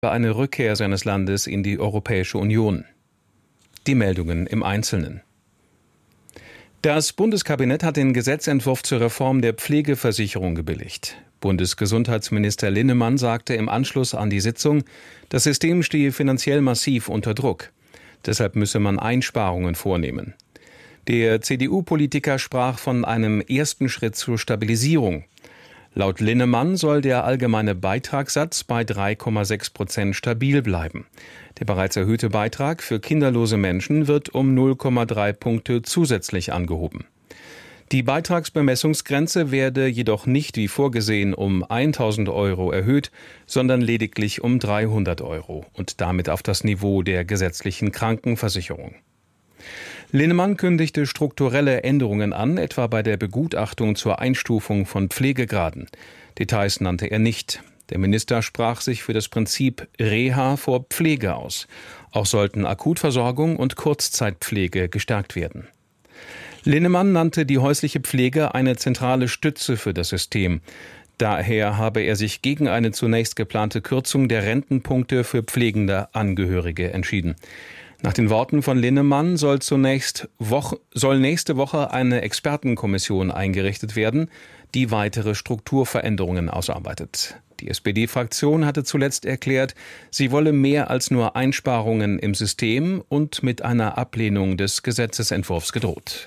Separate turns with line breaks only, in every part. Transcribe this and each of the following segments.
eine Rückkehr seines Landes in die Europäische Union. Die Meldungen im Einzelnen. Das Bundeskabinett hat den Gesetzentwurf zur Reform der Pflegeversicherung gebilligt. Bundesgesundheitsminister Linnemann sagte im Anschluss an die Sitzung, das System stehe finanziell massiv unter Druck. Deshalb müsse man Einsparungen vornehmen. Der CDU-Politiker sprach von einem ersten Schritt zur Stabilisierung. Laut Linnemann soll der allgemeine Beitragssatz bei 3,6% stabil bleiben. Der bereits erhöhte Beitrag für kinderlose Menschen wird um 0,3 Punkte zusätzlich angehoben. Die Beitragsbemessungsgrenze werde jedoch nicht wie vorgesehen um 1.000 € erhöht, sondern lediglich um 300 € und damit auf das Niveau der gesetzlichen Krankenversicherung. Linnemann kündigte strukturelle Änderungen an, etwa bei der Begutachtung zur Einstufung von Pflegegraden. Details nannte er nicht. Der Minister sprach sich für das Prinzip Reha vor Pflege aus. Auch sollten Akutversorgung und Kurzzeitpflege gestärkt werden. Linnemann nannte die häusliche Pflege eine zentrale Stütze für das System. Daher habe er sich gegen eine zunächst geplante Kürzung der Rentenpunkte für pflegende Angehörige entschieden. Nach den Worten von Linnemann soll nächste Woche eine Expertenkommission eingerichtet werden, die weitere Strukturveränderungen ausarbeitet. Die SPD-Fraktion hatte zuletzt erklärt, sie wolle mehr als nur Einsparungen im System und mit einer Ablehnung des Gesetzesentwurfs gedroht.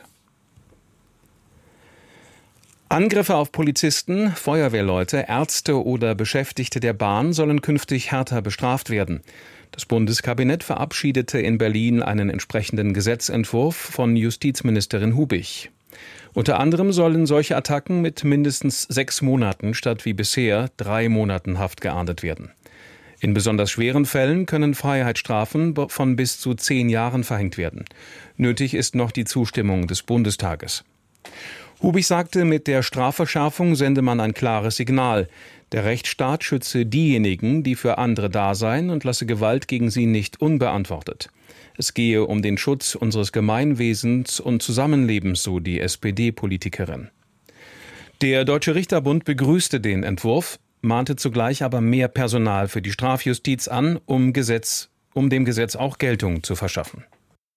Angriffe auf Polizisten, Feuerwehrleute, Ärzte oder Beschäftigte der Bahn sollen künftig härter bestraft werden. Das Bundeskabinett verabschiedete in Berlin einen entsprechenden Gesetzentwurf von Justizministerin Hubich. Unter anderem sollen solche Attacken mit mindestens 6 Monaten statt wie bisher 3 Monaten Haft geahndet werden. In besonders schweren Fällen können Freiheitsstrafen von bis zu 10 Jahren verhängt werden. Nötig ist noch die Zustimmung des Bundestages. Hubich sagte, mit der Strafverschärfung sende man ein klares Signal. Der Rechtsstaat schütze diejenigen, die für andere da seien und lasse Gewalt gegen sie nicht unbeantwortet. Es gehe um den Schutz unseres Gemeinwesens und Zusammenlebens, so die SPD-Politikerin. Der Deutsche Richterbund begrüßte den Entwurf, mahnte zugleich aber mehr Personal für die Strafjustiz an, um dem Gesetz auch Geltung zu verschaffen.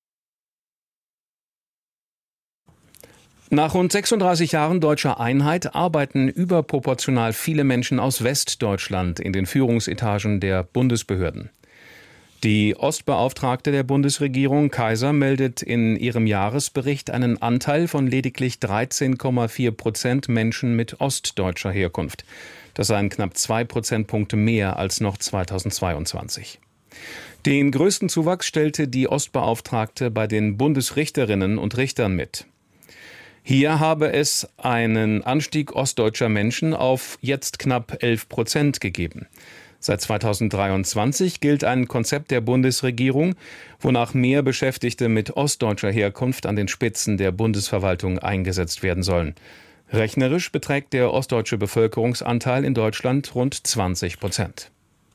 Nach rund 36 Jahren deutscher Einheit arbeiten überproportional viele Menschen aus Westdeutschland in den Führungsetagen der Bundesbehörden. Die Ostbeauftragte der Bundesregierung, Kaiser, meldet in ihrem Jahresbericht einen Anteil von lediglich 13,4% Menschen mit ostdeutscher Herkunft. Das seien knapp 2 Prozentpunkte mehr als noch 2022. Den größten Zuwachs stellte die Ostbeauftragte bei den Bundesrichterinnen und Richtern mit. Hier habe es einen Anstieg ostdeutscher Menschen auf jetzt knapp 11% gegeben. Seit 2023 gilt ein Konzept der Bundesregierung, wonach mehr Beschäftigte mit ostdeutscher Herkunft an den Spitzen der Bundesverwaltung eingesetzt werden sollen. Rechnerisch beträgt der ostdeutsche Bevölkerungsanteil in Deutschland rund 20%.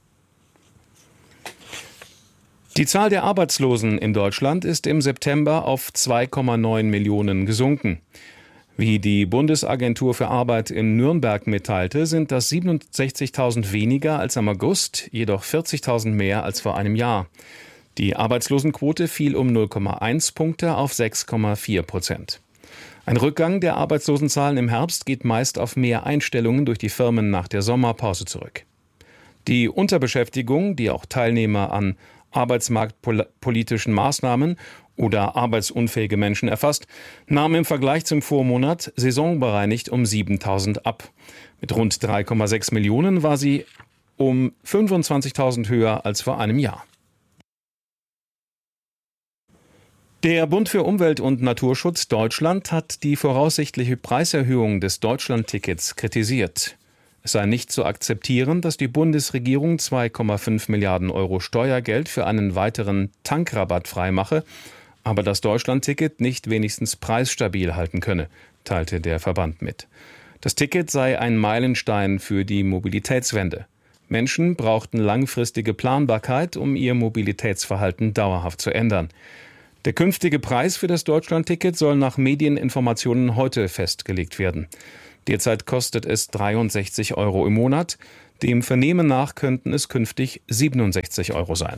Die Zahl der Arbeitslosen in Deutschland ist im September auf 2,9 Millionen gesunken. Wie die Bundesagentur für Arbeit in Nürnberg mitteilte, sind das 67.000 weniger als am August, jedoch 40.000 mehr als vor einem Jahr. Die Arbeitslosenquote fiel um 0,1 Punkte auf 6,4%. Ein Rückgang der Arbeitslosenzahlen im Herbst geht meist auf mehr Einstellungen durch die Firmen nach der Sommerpause zurück. Die Unterbeschäftigung, die auch Teilnehmer an arbeitsmarktpolitischen Maßnahmen oder arbeitsunfähige Menschen erfasst, nahm im Vergleich zum Vormonat saisonbereinigt um 7.000 ab. Mit rund 3,6 Millionen war sie um 25.000 höher als vor einem Jahr. Der Bund für Umwelt und Naturschutz Deutschland hat die voraussichtliche Preiserhöhung des Deutschlandtickets kritisiert. Es sei nicht zu akzeptieren, dass die Bundesregierung 2,5 Milliarden € Steuergeld für einen weiteren Tankrabatt freimache, aber das Deutschlandticket nicht wenigstens preisstabil halten könne, teilte der Verband mit. Das Ticket sei ein Meilenstein für die Mobilitätswende. Menschen brauchten langfristige Planbarkeit, um ihr Mobilitätsverhalten dauerhaft zu ändern. Der künftige Preis für das Deutschlandticket soll nach Medieninformationen heute festgelegt werden. Derzeit kostet es 63 € im Monat. Dem Vernehmen nach könnten es künftig 67 € sein.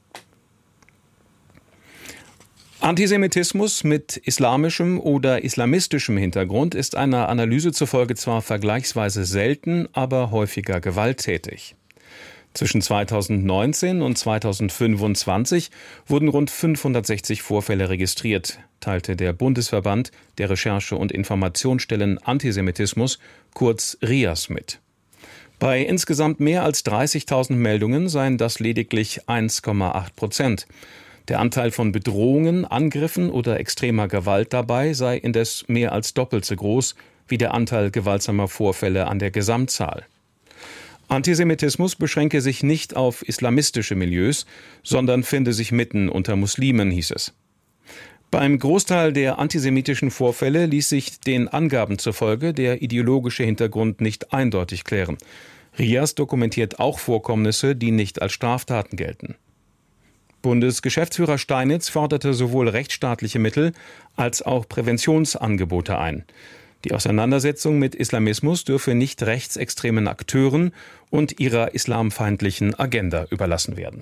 Antisemitismus mit islamischem oder islamistischem Hintergrund ist einer Analyse zufolge zwar vergleichsweise selten, aber häufiger gewalttätig. Zwischen 2019 und 2025 wurden rund 560 Vorfälle registriert, teilte der Bundesverband der Recherche- und Informationsstellen Antisemitismus, kurz RIAS, mit. Bei insgesamt mehr als 30.000 Meldungen seien das lediglich 1,8%. Der Anteil von Bedrohungen, Angriffen oder extremer Gewalt dabei sei indes mehr als doppelt so groß wie der Anteil gewaltsamer Vorfälle an der Gesamtzahl. Antisemitismus beschränke sich nicht auf islamistische Milieus, sondern finde sich mitten unter Muslimen, hieß es. Beim Großteil der antisemitischen Vorfälle ließ sich den Angaben zufolge der ideologische Hintergrund nicht eindeutig klären. RIAS dokumentiert auch Vorkommnisse, die nicht als Straftaten gelten. Bundesgeschäftsführer Steinitz forderte sowohl rechtsstaatliche Mittel als auch Präventionsangebote ein. Die Auseinandersetzung mit Islamismus dürfe nicht rechtsextremen Akteuren und ihrer islamfeindlichen Agenda überlassen werden.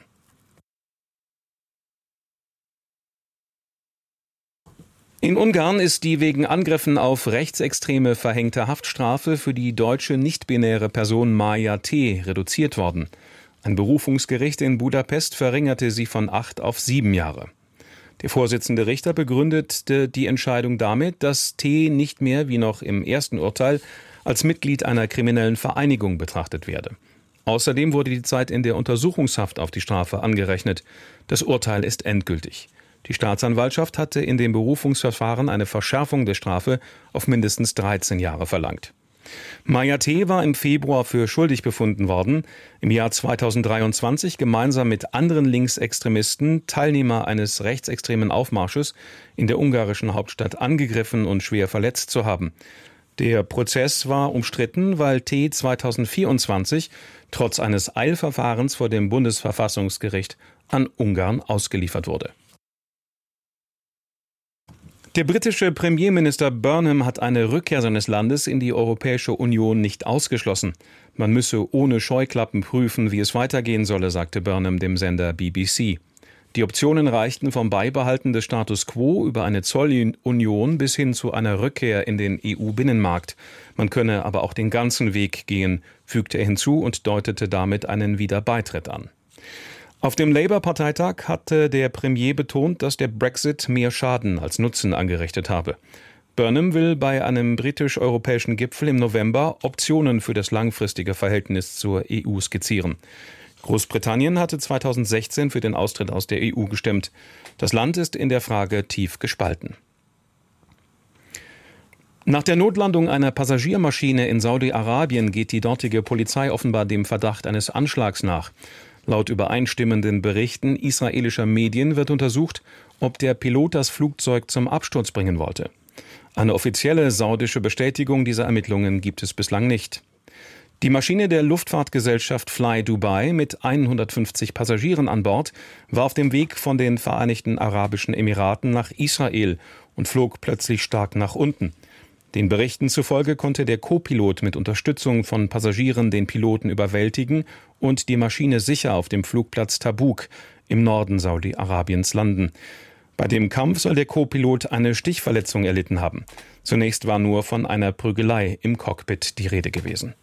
In Ungarn ist die wegen Angriffen auf Rechtsextreme verhängte Haftstrafe für die deutsche nicht-binäre Person Maja T. reduziert worden. Ein Berufungsgericht in Budapest verringerte sie von 8 auf 7 Jahre. Der Vorsitzende Richter begründete die Entscheidung damit, dass T. nicht mehr, wie noch im ersten Urteil, als Mitglied einer kriminellen Vereinigung betrachtet werde. Außerdem wurde die Zeit in der Untersuchungshaft auf die Strafe angerechnet. Das Urteil ist endgültig. Die Staatsanwaltschaft hatte in dem Berufungsverfahren eine Verschärfung der Strafe auf mindestens 13 Jahre verlangt. Maja T. war im Februar für schuldig befunden worden, im Jahr 2023 gemeinsam mit anderen Linksextremisten Teilnehmer eines rechtsextremen Aufmarsches in der ungarischen Hauptstadt angegriffen und schwer verletzt zu haben. Der Prozess war umstritten, weil T. 2024 trotz eines Eilverfahrens vor dem Bundesverfassungsgericht an Ungarn ausgeliefert wurde. Der britische Premierminister Burnham hat eine Rückkehr seines Landes in die Europäische Union nicht ausgeschlossen. Man müsse ohne Scheuklappen prüfen, wie es weitergehen solle, sagte Burnham dem Sender BBC. Die Optionen reichten vom Beibehalten des Status quo über eine Zollunion bis hin zu einer Rückkehr in den EU-Binnenmarkt. Man könne aber auch den ganzen Weg gehen, fügte er hinzu und deutete damit einen Wiederbeitritt an. Auf dem Labour-Parteitag hatte der Premier betont, dass der Brexit mehr Schaden als Nutzen angerichtet habe. Burnham will bei einem britisch-europäischen Gipfel im November Optionen für das langfristige Verhältnis zur EU skizzieren. Großbritannien hatte 2016 für den Austritt aus der EU gestimmt. Das Land ist in der Frage tief gespalten. Nach der Notlandung einer Passagiermaschine in Saudi-Arabien geht die dortige Polizei offenbar dem Verdacht eines Anschlags nach. Laut übereinstimmenden Berichten israelischer Medien wird untersucht, ob der Pilot das Flugzeug zum Absturz bringen wollte. Eine offizielle saudische Bestätigung dieser Ermittlungen gibt es bislang nicht. Die Maschine der Luftfahrtgesellschaft Fly Dubai mit 150 Passagieren an Bord war auf dem Weg von den Vereinigten Arabischen Emiraten nach Israel und flog plötzlich stark nach unten. Den Berichten zufolge konnte der Co-Pilot mit Unterstützung von Passagieren den Piloten überwältigen und die Maschine sicher auf dem Flugplatz Tabuk im Norden Saudi-Arabiens landen. Bei dem Kampf soll der Co-Pilot eine Stichverletzung erlitten haben. Zunächst war nur von einer Prügelei im Cockpit die Rede gewesen.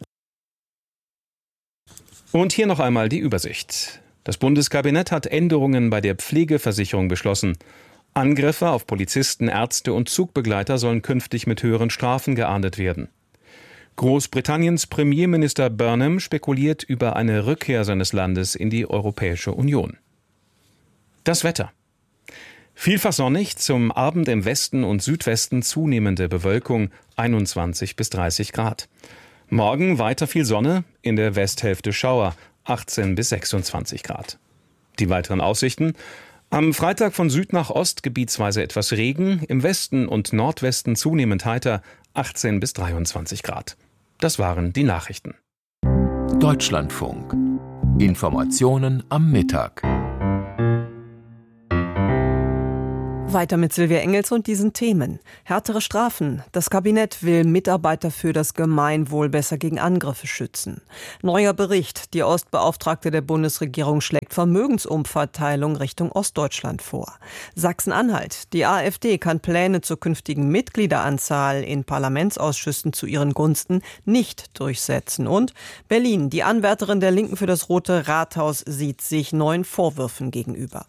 Und hier noch einmal die Übersicht. Das Bundeskabinett hat Änderungen bei der Pflegeversicherung beschlossen. Angriffe auf Polizisten, Ärzte und Zugbegleiter sollen künftig mit höheren Strafen geahndet werden. Großbritanniens Premierminister Burnham spekuliert über eine Rückkehr seines Landes in die Europäische Union. Das Wetter. Vielfach sonnig, zum Abend im Westen und Südwesten zunehmende Bewölkung, 21 bis 30 Grad. Morgen weiter viel Sonne, in der Westhälfte Schauer, 18 bis 26 Grad. Die weiteren Aussichten: Am Freitag von Süd nach Ost gebietsweise etwas Regen, im Westen und Nordwesten zunehmend heiter, 18 bis 23 Grad. Das waren die Nachrichten.
Deutschlandfunk. Informationen am Mittag.
Weiter mit Silvia Engels und diesen Themen. Härtere Strafen. Das Kabinett will Mitarbeiter für das Gemeinwohl besser gegen Angriffe schützen. Neuer Bericht. Die Ostbeauftragte der Bundesregierung schlägt Vermögensumverteilung Richtung Ostdeutschland vor. Sachsen-Anhalt. Die AfD kann Pläne zur künftigen Mitgliederanzahl in Parlamentsausschüssen zu ihren Gunsten nicht durchsetzen. Und Berlin. Die Anwärterin der Linken für das Rote Rathaus sieht sich neuen Vorwürfen gegenüber.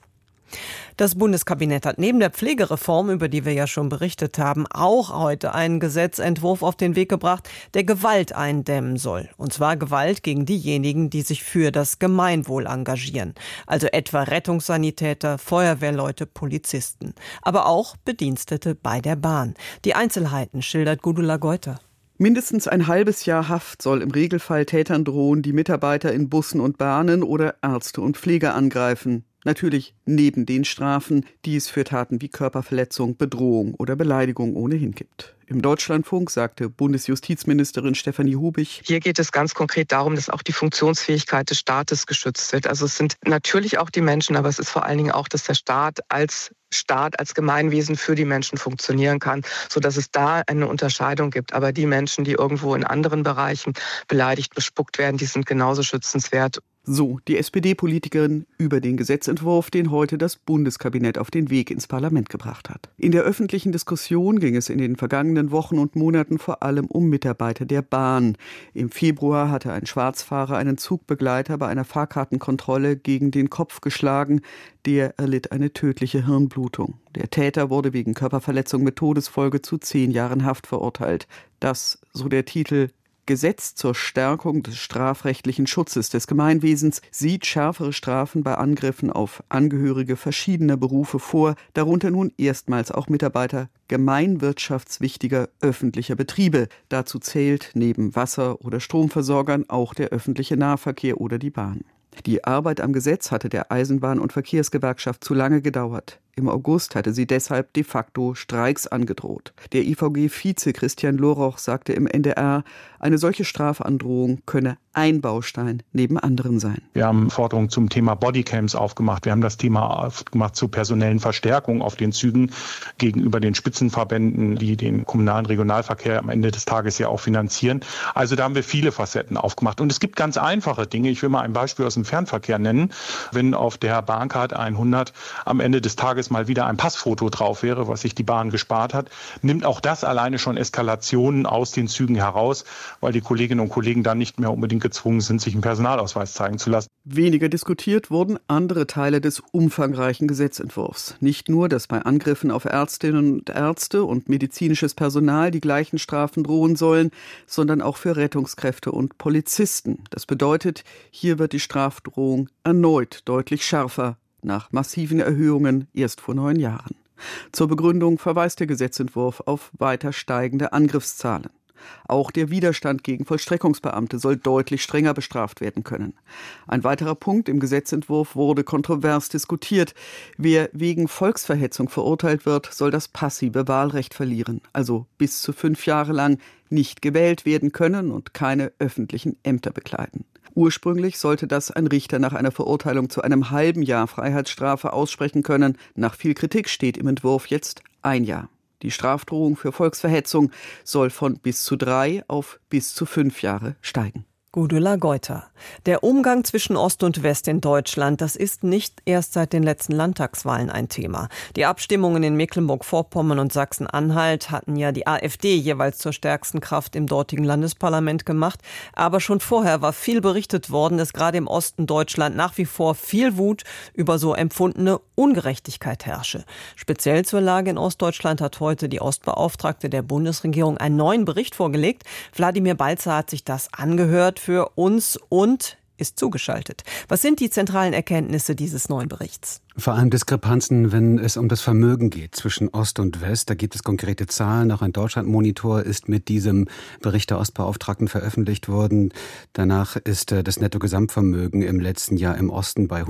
Das Bundeskabinett hat neben der Pflegereform, über die wir ja schon berichtet haben, auch heute einen Gesetzentwurf auf den Weg gebracht, der Gewalt eindämmen soll. Und zwar Gewalt gegen diejenigen, die sich für das Gemeinwohl engagieren. Also etwa Rettungssanitäter, Feuerwehrleute, Polizisten. Aber auch Bedienstete bei der Bahn. Die Einzelheiten schildert Gudula Geuter.
Mindestens ein halbes Jahr Haft soll im Regelfall Tätern drohen, die Mitarbeiter in Bussen und Bahnen oder Ärzte und Pfleger angreifen. Natürlich neben den Strafen, die es für Taten wie Körperverletzung, Bedrohung oder Beleidigung ohnehin gibt. Im Deutschlandfunk sagte Bundesjustizministerin Stefanie Hubig:
Hier geht es ganz konkret darum, dass auch die Funktionsfähigkeit des Staates geschützt wird. Also es sind natürlich auch die Menschen, aber es ist vor allen Dingen auch, dass der Staat, als Gemeinwesen für die Menschen funktionieren kann, sodass es da eine Unterscheidung gibt. Aber die Menschen, die irgendwo in anderen Bereichen beleidigt, bespuckt werden, die sind genauso schützenswert.
So die SPD-Politikerin über den Gesetzentwurf, den heute das Bundeskabinett auf den Weg ins Parlament gebracht hat. In der öffentlichen Diskussion ging es in den vergangenen Wochen und Monaten vor allem um Mitarbeiter der Bahn. Im Februar hatte ein Schwarzfahrer einen Zugbegleiter bei einer Fahrkartenkontrolle gegen den Kopf geschlagen. Der erlitt eine tödliche Hirnblutung. Der Täter wurde wegen Körperverletzung mit Todesfolge zu 10 Jahren Haft verurteilt. Das, so der Titel, Gesetz zur Stärkung des strafrechtlichen Schutzes des Gemeinwesens, sieht schärfere Strafen bei Angriffen auf Angehörige verschiedener Berufe vor, darunter nun erstmals auch Mitarbeiter gemeinwirtschaftswichtiger öffentlicher Betriebe. Dazu zählt neben Wasser- oder Stromversorgern auch der öffentliche Nahverkehr oder die Bahn. Die Arbeit am Gesetz hatte der Eisenbahn- und Verkehrsgewerkschaft zu lange gedauert. Im August hatte sie deshalb de facto Streiks angedroht. Der IVG-Vize Christian Loroch sagte im NDR, eine solche Strafandrohung könne ein Baustein neben anderen sein.
Wir haben Forderungen zum Thema Bodycams aufgemacht. Wir haben das Thema aufgemacht zur personellen Verstärkung auf den Zügen gegenüber den Spitzenverbänden, die den kommunalen Regionalverkehr am Ende des Tages ja auch finanzieren. Also da haben wir viele Facetten aufgemacht. Und es gibt ganz einfache Dinge. Ich will mal ein Beispiel aus dem Fernverkehr nennen. Wenn auf der Bahncard 100 am Ende des Tages mal wieder ein Passfoto drauf wäre, was sich die Bahn gespart hat, nimmt auch das alleine schon Eskalationen aus den Zügen heraus, weil die Kolleginnen und Kollegen dann nicht mehr unbedingt gezwungen sind, sich einen Personalausweis zeigen zu lassen.
Weniger diskutiert wurden andere Teile des umfangreichen Gesetzentwurfs. Nicht nur, dass bei Angriffen auf Ärztinnen und Ärzte und medizinisches Personal die gleichen Strafen drohen sollen, sondern auch für Rettungskräfte und Polizisten. Das bedeutet, hier wird die Strafdrohung erneut deutlich schärfer, nach massiven Erhöhungen erst vor 9 Jahren. Zur Begründung verweist der Gesetzentwurf auf weiter steigende Angriffszahlen. Auch der Widerstand gegen Vollstreckungsbeamte soll deutlich strenger bestraft werden können. Ein weiterer Punkt im Gesetzentwurf wurde kontrovers diskutiert. Wer wegen Volksverhetzung verurteilt wird, soll das passive Wahlrecht verlieren, also bis zu 5 Jahre lang nicht gewählt werden können und keine öffentlichen Ämter bekleiden. Ursprünglich sollte das ein Richter nach einer Verurteilung zu einem halben Jahr Freiheitsstrafe aussprechen können. Nach viel Kritik steht im Entwurf jetzt 1 Jahr. Die Strafdrohung für Volksverhetzung soll von bis zu 3 auf bis zu 5 Jahre steigen.
Gudula Geuter. Der Umgang zwischen Ost und West in Deutschland, das ist nicht erst seit den letzten Landtagswahlen ein Thema. Die Abstimmungen in Mecklenburg-Vorpommern und Sachsen-Anhalt hatten ja die AfD jeweils zur stärksten Kraft im dortigen Landesparlament gemacht. Aber schon vorher war viel berichtet worden, dass gerade im Osten Deutschland nach wie vor viel Wut über so empfundene Ungerechtigkeit herrsche. Speziell zur Lage in Ostdeutschland hat heute die Ostbeauftragte der Bundesregierung einen neuen Bericht vorgelegt. Wladimir Balzer hat sich das angehört für uns und ist zugeschaltet. Was sind die zentralen Erkenntnisse dieses neuen Berichts?
Vor allem Diskrepanzen, wenn es um das Vermögen geht zwischen Ost und West. Da gibt es konkrete Zahlen. Auch ein Deutschlandmonitor ist mit diesem Bericht der Ostbeauftragten veröffentlicht worden. Danach ist das Nettogesamtvermögen im letzten Jahr im Osten bei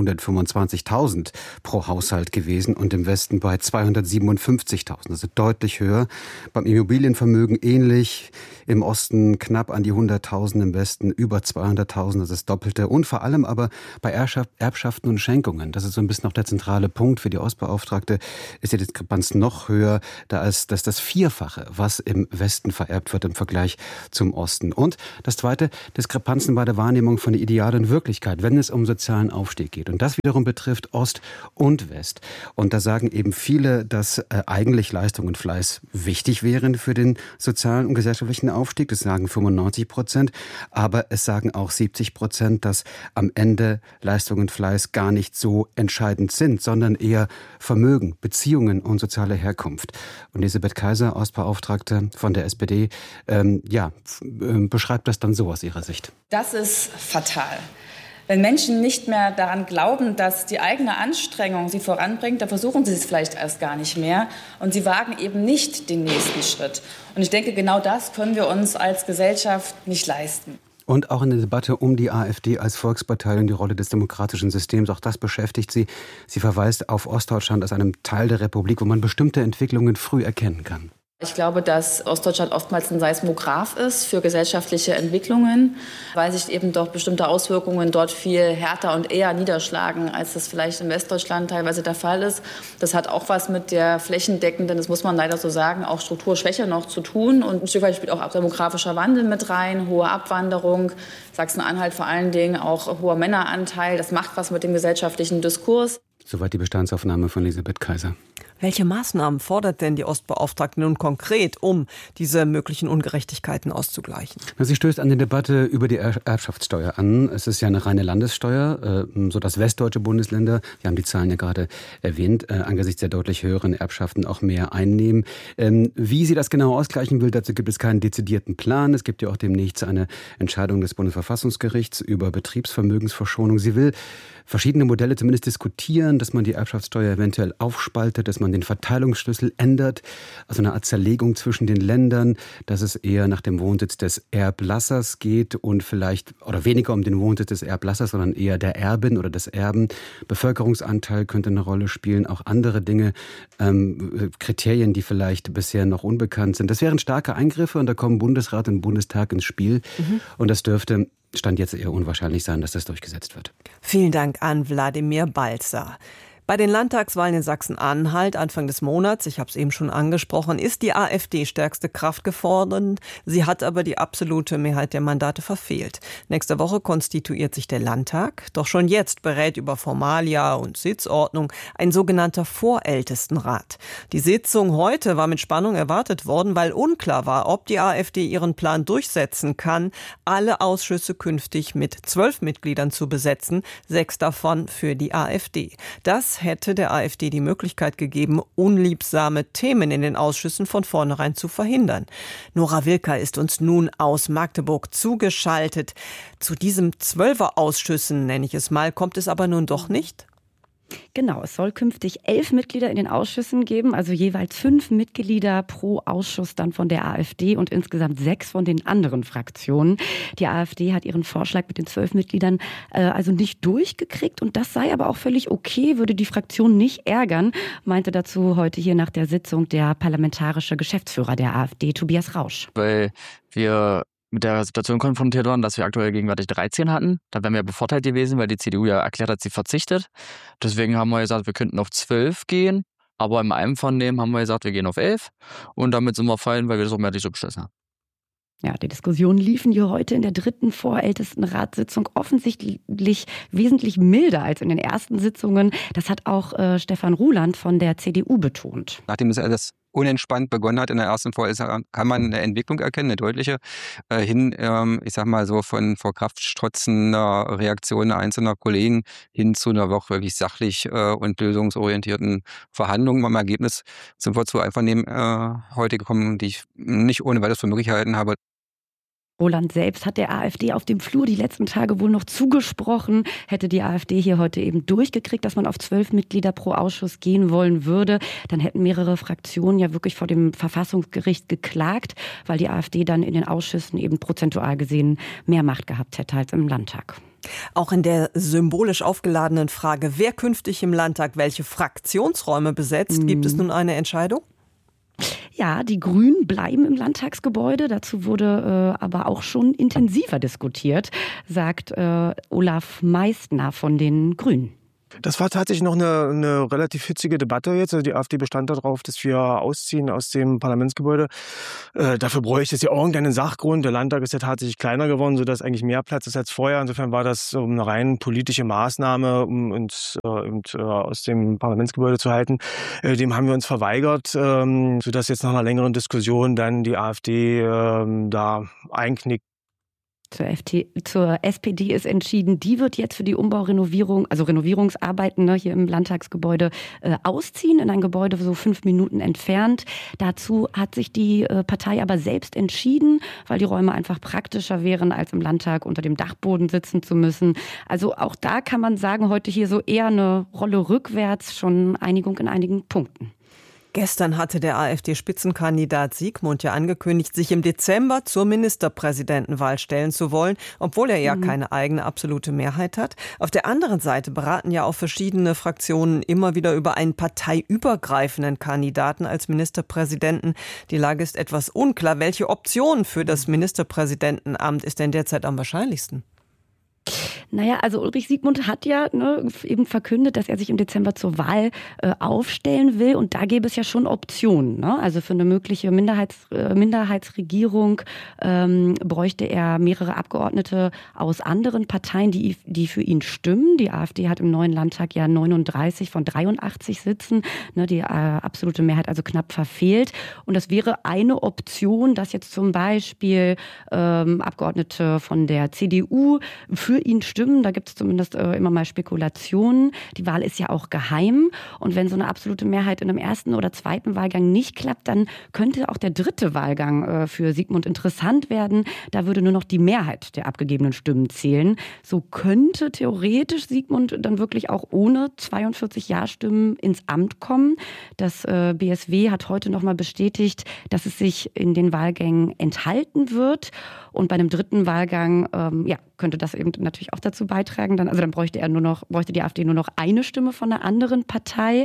125.000 pro Haushalt gewesen und im Westen bei 257.000. Also deutlich höher. Beim Immobilienvermögen ähnlich. Im Osten knapp an die 100.000, im Westen über 200.000. Das ist das Doppelte. Und vor allem aber bei Erbschaften und Schenkungen. Das ist so ein bisschen auch der zentrale zentrale Punkt für die Ostbeauftragte, ist die Diskrepanz noch höher, da ist das Vierfache, was im Westen vererbt wird im Vergleich zum Osten. Und das Zweite, Diskrepanzen bei der Wahrnehmung von der idealen Wirklichkeit, wenn es um sozialen Aufstieg geht. Und das wiederum betrifft Ost und West. Und da sagen eben viele, dass eigentlich Leistung und Fleiß wichtig wären für den sozialen und gesellschaftlichen Aufstieg. Das sagen 95%. Aber es sagen auch 70%, dass am Ende Leistung und Fleiß gar nicht so entscheidend sind, sondern eher Vermögen, Beziehungen und soziale Herkunft. Und Elisabeth Kaiser, Ostbeauftragte von der SPD, beschreibt das dann so aus ihrer Sicht.
Das ist fatal. Wenn Menschen nicht mehr daran glauben, dass die eigene Anstrengung sie voranbringt, dann versuchen sie es vielleicht erst gar nicht mehr und sie wagen eben nicht den nächsten Schritt. Und ich denke, genau das können wir uns als Gesellschaft nicht leisten.
Und auch in der Debatte um die AfD als Volkspartei und die Rolle des demokratischen Systems, auch das beschäftigt sie. Sie verweist auf Ostdeutschland als einem Teil der Republik, wo man bestimmte Entwicklungen früh erkennen kann.
Ich glaube, dass Ostdeutschland oftmals ein Seismograph ist für gesellschaftliche Entwicklungen, weil sich eben doch bestimmte Auswirkungen dort viel härter und eher niederschlagen, als das vielleicht in Westdeutschland teilweise der Fall ist. Das hat auch was mit der flächendeckenden, das muss man leider so sagen, auch Strukturschwäche noch zu tun. Und ein Stück weit spielt auch demografischer Wandel mit rein, hohe Abwanderung, Sachsen-Anhalt vor allen Dingen auch hoher Männeranteil. Das macht was mit dem gesellschaftlichen Diskurs.
Soweit die Bestandsaufnahme von Elisabeth Kaiser.
Welche Maßnahmen fordert denn die Ostbeauftragte nun konkret, um diese möglichen Ungerechtigkeiten auszugleichen?
Sie stößt an die Debatte über die Erbschaftssteuer an. Es ist ja eine reine Landessteuer, sodass westdeutsche Bundesländer, wir haben die Zahlen ja gerade erwähnt, angesichts der deutlich höheren Erbschaften auch mehr einnehmen. Wie sie das genau ausgleichen will, dazu gibt es keinen dezidierten Plan. Es gibt ja auch demnächst eine Entscheidung des Bundesverfassungsgerichts über Betriebsvermögensverschonung. Sie will verschiedene Modelle zumindest diskutieren, dass man die Erbschaftssteuer eventuell aufspaltet, dass man den Verteilungsschlüssel ändert, also eine Art Zerlegung zwischen den Ländern, dass es eher nach dem Wohnsitz des Erblassers geht und vielleicht, oder weniger um den Wohnsitz des Erblassers, sondern eher der Erbin oder des Erben. Bevölkerungsanteil könnte eine Rolle spielen, auch andere Dinge, Kriterien, die vielleicht bisher noch unbekannt sind. Das wären starke Eingriffe und da kommen Bundesrat und Bundestag ins Spiel. Und das dürfte Stand jetzt eher unwahrscheinlich sein, dass das durchgesetzt wird.
Vielen Dank an Wladimir Balzer. Bei den Landtagswahlen in Sachsen-Anhalt Anfang des Monats, ich habe es eben schon angesprochen, ist die AfD stärkste Kraft gefordert. Sie hat aber die absolute Mehrheit der Mandate verfehlt. Nächste Woche konstituiert sich der Landtag. Doch schon jetzt berät über Formalia und Sitzordnung ein sogenannter Vorältestenrat. Die Sitzung heute war mit Spannung erwartet worden, weil unklar war, ob die AfD ihren Plan durchsetzen kann, alle Ausschüsse künftig mit 12 Mitgliedern zu besetzen, 6 davon für die AfD. Das hätte der AfD die Möglichkeit gegeben, unliebsame Themen in den Ausschüssen von vornherein zu verhindern. Nora Wilker ist uns nun aus Magdeburg zugeschaltet. Zu diesem 12er-Ausschüssen, nenne ich es mal, kommt es aber nun doch nicht?
Genau, es soll künftig 11 Mitglieder in den Ausschüssen geben, also jeweils 5 Mitglieder pro Ausschuss dann von der AfD und insgesamt 6 von den anderen Fraktionen. Die AfD hat ihren Vorschlag mit den 12 Mitgliedern also nicht durchgekriegt und das sei aber auch völlig okay, würde die Fraktion nicht ärgern, meinte dazu heute hier nach der Sitzung der parlamentarische Geschäftsführer der AfD, Tobias Rausch.
Weil wir mit der Situation konfrontiert waren, dass wir aktuell gegenwärtig 13 hatten. Da wären wir bevorteilt gewesen, weil die CDU ja erklärt hat, sie verzichtet. Deswegen haben wir gesagt, wir könnten auf 12 gehen. Aber im Einvernehmen haben wir gesagt, wir gehen auf 11. Und damit sind wir fein, weil wir das auch mehrheitlich so beschlossen haben.
Ja, die Diskussionen liefen hier heute in der 3. Vorältestenratssitzung offensichtlich wesentlich milder als in den ersten Sitzungen. Das hat auch Stefan Ruland von der CDU betont.
Nachdem das alles unentspannt begonnen hat in der ersten Vorlesung, kann man eine Entwicklung erkennen, eine deutliche, ich sag mal so, von vor Kraft strotzender Reaktionen einzelner Kollegen hin zu einer wirklich sachlich und lösungsorientierten Verhandlung. Im Ergebnis sind wir zu Einvernehmen heute gekommen, die ich nicht ohne weiteres für möglich gehalten habe.
Roland selbst hat der AfD auf dem Flur die letzten Tage wohl noch zugesprochen. Hätte die AfD hier heute eben durchgekriegt, dass man auf 12 Mitglieder pro Ausschuss gehen wollen würde, dann hätten mehrere Fraktionen ja wirklich vor dem Verfassungsgericht geklagt, weil die AfD dann in den Ausschüssen eben prozentual gesehen mehr Macht gehabt hätte als im Landtag.
Auch in der symbolisch aufgeladenen Frage, wer künftig im Landtag welche Fraktionsräume besetzt, gibt es nun eine Entscheidung?
Ja, die Grünen bleiben im Landtagsgebäude. Dazu wurde aber auch schon intensiver diskutiert, sagt Olaf Meistner von den Grünen.
Das war tatsächlich noch eine relativ hitzige Debatte jetzt. Also die AfD bestand darauf, dass wir ausziehen aus dem Parlamentsgebäude. Dafür bräuchte es ja irgendeinen Sachgrund. Der Landtag ist ja tatsächlich kleiner geworden, sodass eigentlich mehr Platz ist als vorher. Insofern war das eine rein politische Maßnahme, um uns aus dem Parlamentsgebäude zu halten. Dem haben wir uns verweigert, sodass jetzt nach einer längeren Diskussion dann die AfD da einknickt.
Zur SPD ist entschieden, die wird jetzt für die Umbaurenovierung, also Renovierungsarbeiten hier im Landtagsgebäude ausziehen, in ein Gebäude so 5 Minuten entfernt. Dazu hat sich die Partei aber selbst entschieden, weil die Räume einfach praktischer wären, als im Landtag unter dem Dachboden sitzen zu müssen. Also auch da kann man sagen, heute hier so eher eine Rolle rückwärts, schon Einigung in einigen Punkten.
Gestern hatte der AfD-Spitzenkandidat Sigmund ja angekündigt, sich im Dezember zur Ministerpräsidentenwahl stellen zu wollen, obwohl er ja keine eigene absolute Mehrheit hat. Auf der anderen Seite beraten ja auch verschiedene Fraktionen immer wieder über einen parteiübergreifenden Kandidaten als Ministerpräsidenten. Die Lage ist etwas unklar. Welche Option für das Ministerpräsidentenamt ist denn derzeit am wahrscheinlichsten?
Naja, also Ulrich Sigmund hat ja eben verkündet, dass er sich im Dezember zur Wahl aufstellen will. Und da gäbe es ja schon Optionen. Ne? Also für eine mögliche Minderheitsregierung bräuchte er mehrere Abgeordnete aus anderen Parteien, die für ihn stimmen. Die AfD hat im neuen Landtag ja 39 von 83 Sitzen. Ne? Die absolute Mehrheit also knapp verfehlt. Und das wäre eine Option, dass jetzt zum Beispiel Abgeordnete von der CDU für ihn stimmen. Da gibt es zumindest immer mal Spekulationen. Die Wahl ist ja auch geheim. Und wenn so eine absolute Mehrheit in einem ersten oder zweiten Wahlgang nicht klappt, dann könnte auch der dritte Wahlgang für Sigmund interessant werden. Da würde nur noch die Mehrheit der abgegebenen Stimmen zählen. So könnte theoretisch Sigmund dann wirklich auch ohne 42 Ja-Stimmen ins Amt kommen. Das BSW hat heute noch mal bestätigt, dass es sich in den Wahlgängen enthalten wird. Und bei einem dritten Wahlgang könnte das eben natürlich auch dazu beitragen. Dann bräuchte die AfD nur noch eine Stimme von einer anderen Partei.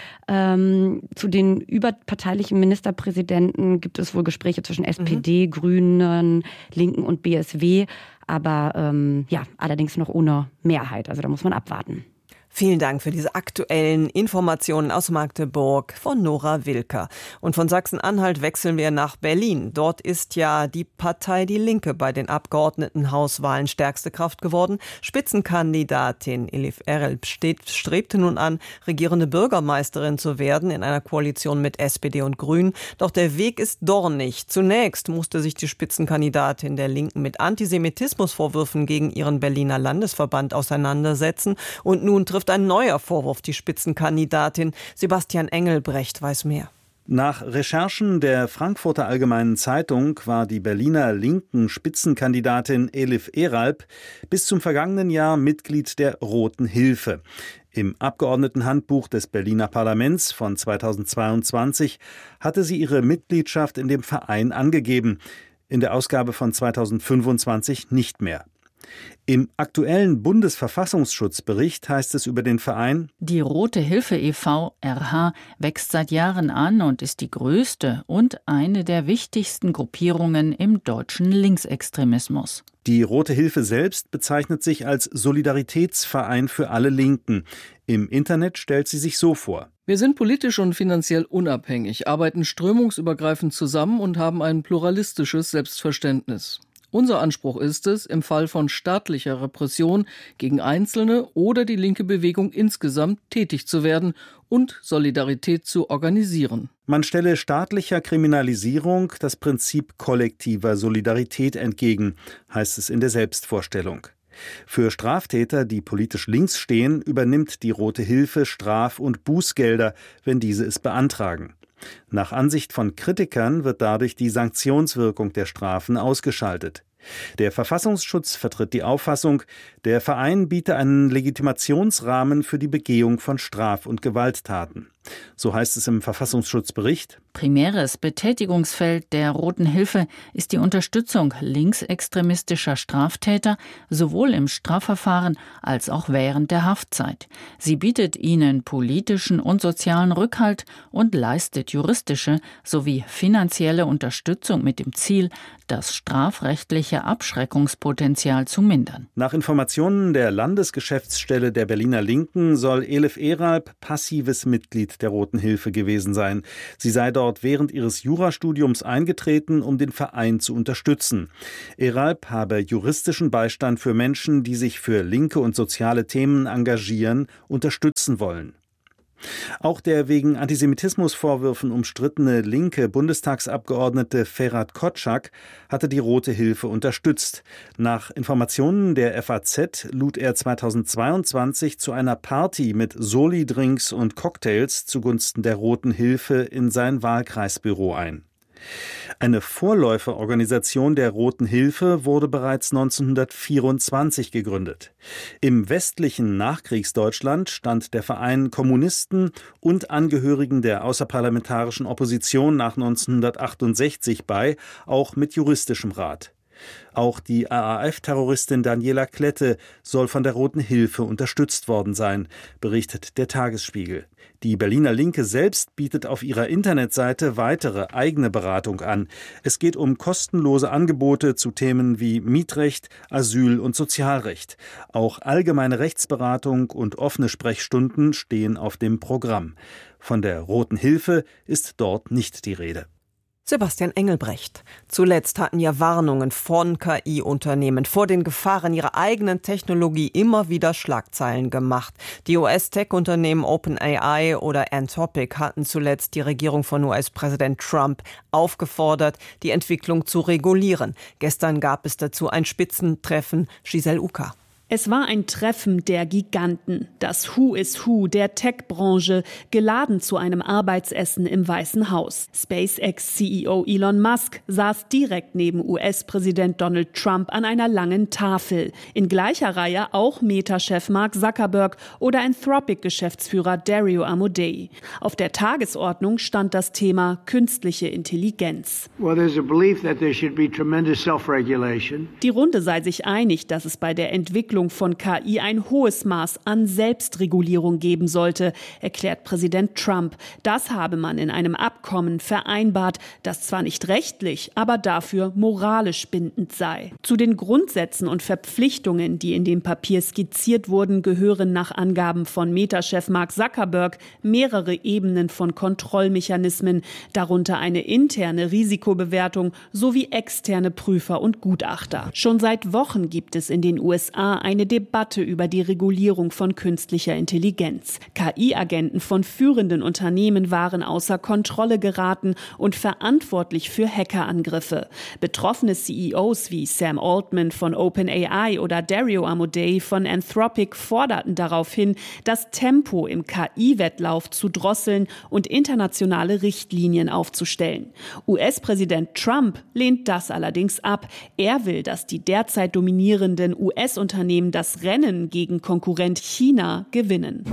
Zu den überparteilichen Ministerpräsidenten gibt es wohl Gespräche zwischen SPD, Grünen, Linken und BSW. Aber allerdings noch ohne Mehrheit. Also da muss man abwarten.
Vielen Dank für diese aktuellen Informationen aus Magdeburg von Nora Wilker. Und von Sachsen-Anhalt wechseln wir nach Berlin. Dort ist ja die Partei Die Linke bei den Abgeordnetenhauswahlen stärkste Kraft geworden. Spitzenkandidatin Elif Erel strebte nun an, regierende Bürgermeisterin zu werden in einer Koalition mit SPD und Grünen. Doch der Weg ist dornig. Zunächst musste sich die Spitzenkandidatin der Linken mit Antisemitismusvorwürfen gegen ihren Berliner Landesverband auseinandersetzen. Und nun trifft ein neuer Vorwurf die Spitzenkandidatin. Sebastian Engelbrecht weiß mehr.
Nach Recherchen der Frankfurter Allgemeinen Zeitung war die Berliner linken Spitzenkandidatin Elif Eralp bis zum vergangenen Jahr Mitglied der Roten Hilfe. Im Abgeordnetenhandbuch des Berliner Parlaments von 2022 hatte sie ihre Mitgliedschaft in dem Verein angegeben, in der Ausgabe von 2025 nicht mehr. Im aktuellen Bundesverfassungsschutzbericht heißt es über den Verein:
Die Rote Hilfe e.V. RH wächst seit Jahren an und ist die größte und eine der wichtigsten Gruppierungen im deutschen Linksextremismus.
Die Rote Hilfe selbst bezeichnet sich als Solidaritätsverein für alle Linken. Im Internet stellt sie sich so vor:
Wir sind politisch und finanziell unabhängig, arbeiten strömungsübergreifend zusammen und haben ein pluralistisches Selbstverständnis. Unser Anspruch ist es, im Fall von staatlicher Repression gegen Einzelne oder die linke Bewegung insgesamt tätig zu werden und Solidarität zu organisieren.
Man stelle staatlicher Kriminalisierung das Prinzip kollektiver Solidarität entgegen, heißt es in der Selbstvorstellung. Für Straftäter, die politisch links stehen, übernimmt die Rote Hilfe Straf- und Bußgelder, wenn diese es beantragen. Nach Ansicht von Kritikern wird dadurch die Sanktionswirkung der Strafen ausgeschaltet. Der Verfassungsschutz vertritt die Auffassung, der Verein biete einen Legitimationsrahmen für die Begehung von Straf- und Gewalttaten. So heißt es im Verfassungsschutzbericht:
Primäres Betätigungsfeld der Roten Hilfe ist die Unterstützung linksextremistischer Straftäter, sowohl im Strafverfahren als auch während der Haftzeit. Sie bietet ihnen politischen und sozialen Rückhalt und leistet juristische sowie finanzielle Unterstützung mit dem Ziel, das strafrechtliche mögliche Abschreckungspotenzial zu mindern.
Nach Informationen der Landesgeschäftsstelle der Berliner Linken soll Elif Eralp passives Mitglied der Roten Hilfe gewesen sein. Sie sei dort während ihres Jurastudiums eingetreten, um den Verein zu unterstützen. Eralp habe juristischen Beistand für Menschen, die sich für linke und soziale Themen engagieren, unterstützen wollen. Auch der wegen Antisemitismusvorwürfen umstrittene linke Bundestagsabgeordnete Ferhat Kotschak hatte die Rote Hilfe unterstützt. Nach Informationen der FAZ lud er 2022 zu einer Party mit Soli-Drinks und Cocktails zugunsten der Roten Hilfe in sein Wahlkreisbüro ein. Eine Vorläuferorganisation der Roten Hilfe wurde bereits 1924 gegründet. Im westlichen Nachkriegsdeutschland stand der Verein Kommunisten und Angehörigen der außerparlamentarischen Opposition nach 1968 bei, auch mit juristischem Rat. Auch die RAF-Terroristin Daniela Klette soll von der Roten Hilfe unterstützt worden sein, berichtet der Tagesspiegel. Die Berliner Linke selbst bietet auf ihrer Internetseite weitere eigene Beratung an. Es geht um kostenlose Angebote zu Themen wie Mietrecht, Asyl und Sozialrecht. Auch allgemeine Rechtsberatung und offene Sprechstunden stehen auf dem Programm. Von der Roten Hilfe ist dort nicht die Rede.
Sebastian Engelbrecht. Zuletzt hatten ja Warnungen von KI-Unternehmen vor den Gefahren ihrer eigenen Technologie immer wieder Schlagzeilen gemacht. Die US-Tech-Unternehmen OpenAI oder Anthropic hatten zuletzt die Regierung von US-Präsident Trump aufgefordert, die Entwicklung zu regulieren. Gestern gab es dazu ein Spitzentreffen. Giselle Uka.
Es war ein Treffen der Giganten, das Who is Who der Tech-Branche, geladen zu einem Arbeitsessen im Weißen Haus. SpaceX-CEO Elon Musk saß direkt neben US-Präsident Donald Trump an einer langen Tafel. In gleicher Reihe auch Meta-Chef Mark Zuckerberg oder Anthropic-Geschäftsführer Dario Amodei. Auf der Tagesordnung stand das Thema künstliche Intelligenz. Die Runde sei sich einig, dass es bei der Entwicklung von KI ein hohes Maß an Selbstregulierung geben sollte, erklärt Präsident Trump. Das habe man in einem Abkommen vereinbart, das zwar nicht rechtlich, aber dafür moralisch bindend sei. Zu den Grundsätzen und Verpflichtungen, die in dem Papier skizziert wurden, gehören nach Angaben von Meta-Chef Mark Zuckerberg mehrere Ebenen von Kontrollmechanismen, darunter eine interne Risikobewertung sowie externe Prüfer und Gutachter. Schon seit Wochen gibt es in den USA eine Debatte über die Regulierung von künstlicher Intelligenz. KI-Agenten von führenden Unternehmen waren außer Kontrolle geraten und verantwortlich für Hackerangriffe. Betroffene CEOs wie Sam Altman von OpenAI oder Dario Amodei von Anthropic forderten daraufhin, das Tempo im KI-Wettlauf zu drosseln und internationale Richtlinien aufzustellen. US-Präsident Trump lehnt das allerdings ab. Er will, dass die derzeit dominierenden US-Unternehmen das Rennen gegen Konkurrent China gewinnen.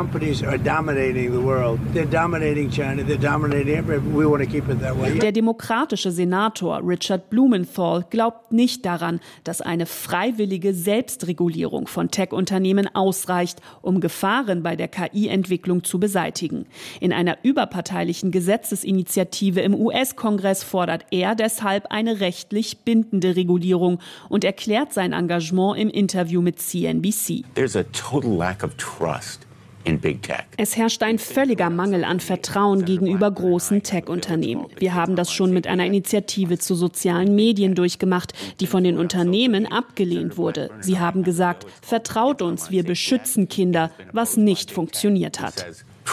Der demokratische Senator Richard Blumenthal glaubt nicht daran, dass eine freiwillige Selbstregulierung von Tech-Unternehmen ausreicht, um Gefahren bei der KI-Entwicklung zu beseitigen. In einer überparteilichen Gesetzesinitiative im US-Kongress fordert er deshalb eine rechtlich bindende Regulierung und erklärt sein Engagement im Interview mit CNBC. Es herrscht ein völliger Mangel an Vertrauen gegenüber großen Tech-Unternehmen. Wir haben das schon mit einer Initiative zu sozialen Medien durchgemacht, die von den Unternehmen abgelehnt wurde. Sie haben gesagt, vertraut uns, wir beschützen Kinder, was nicht funktioniert hat.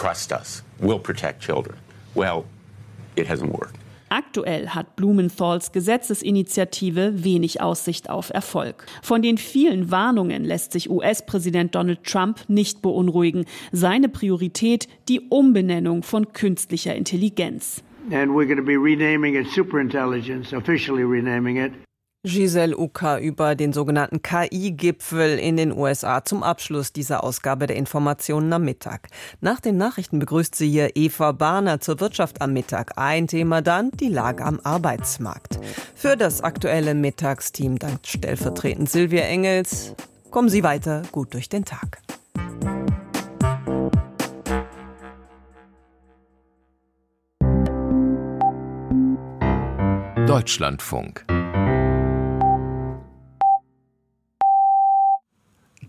Aktuell hat Blumenthals Gesetzesinitiative wenig Aussicht auf Erfolg. Von den vielen Warnungen lässt sich US-Präsident Donald Trump nicht beunruhigen. Seine Priorität die Umbenennung von künstlicher Intelligenz.
And we're going to be renaming it Superintelligence, officially renaming it. Giselle Uka über den sogenannten KI-Gipfel in den USA zum Abschluss dieser Ausgabe der Informationen am Mittag. Nach den Nachrichten begrüßt sie hier Eva Barner zur Wirtschaft am Mittag. Ein Thema dann, die Lage am Arbeitsmarkt. Für das aktuelle Mittagsteam dankt stellvertretend Silvia Engels. Kommen Sie weiter gut durch den Tag.
Deutschlandfunk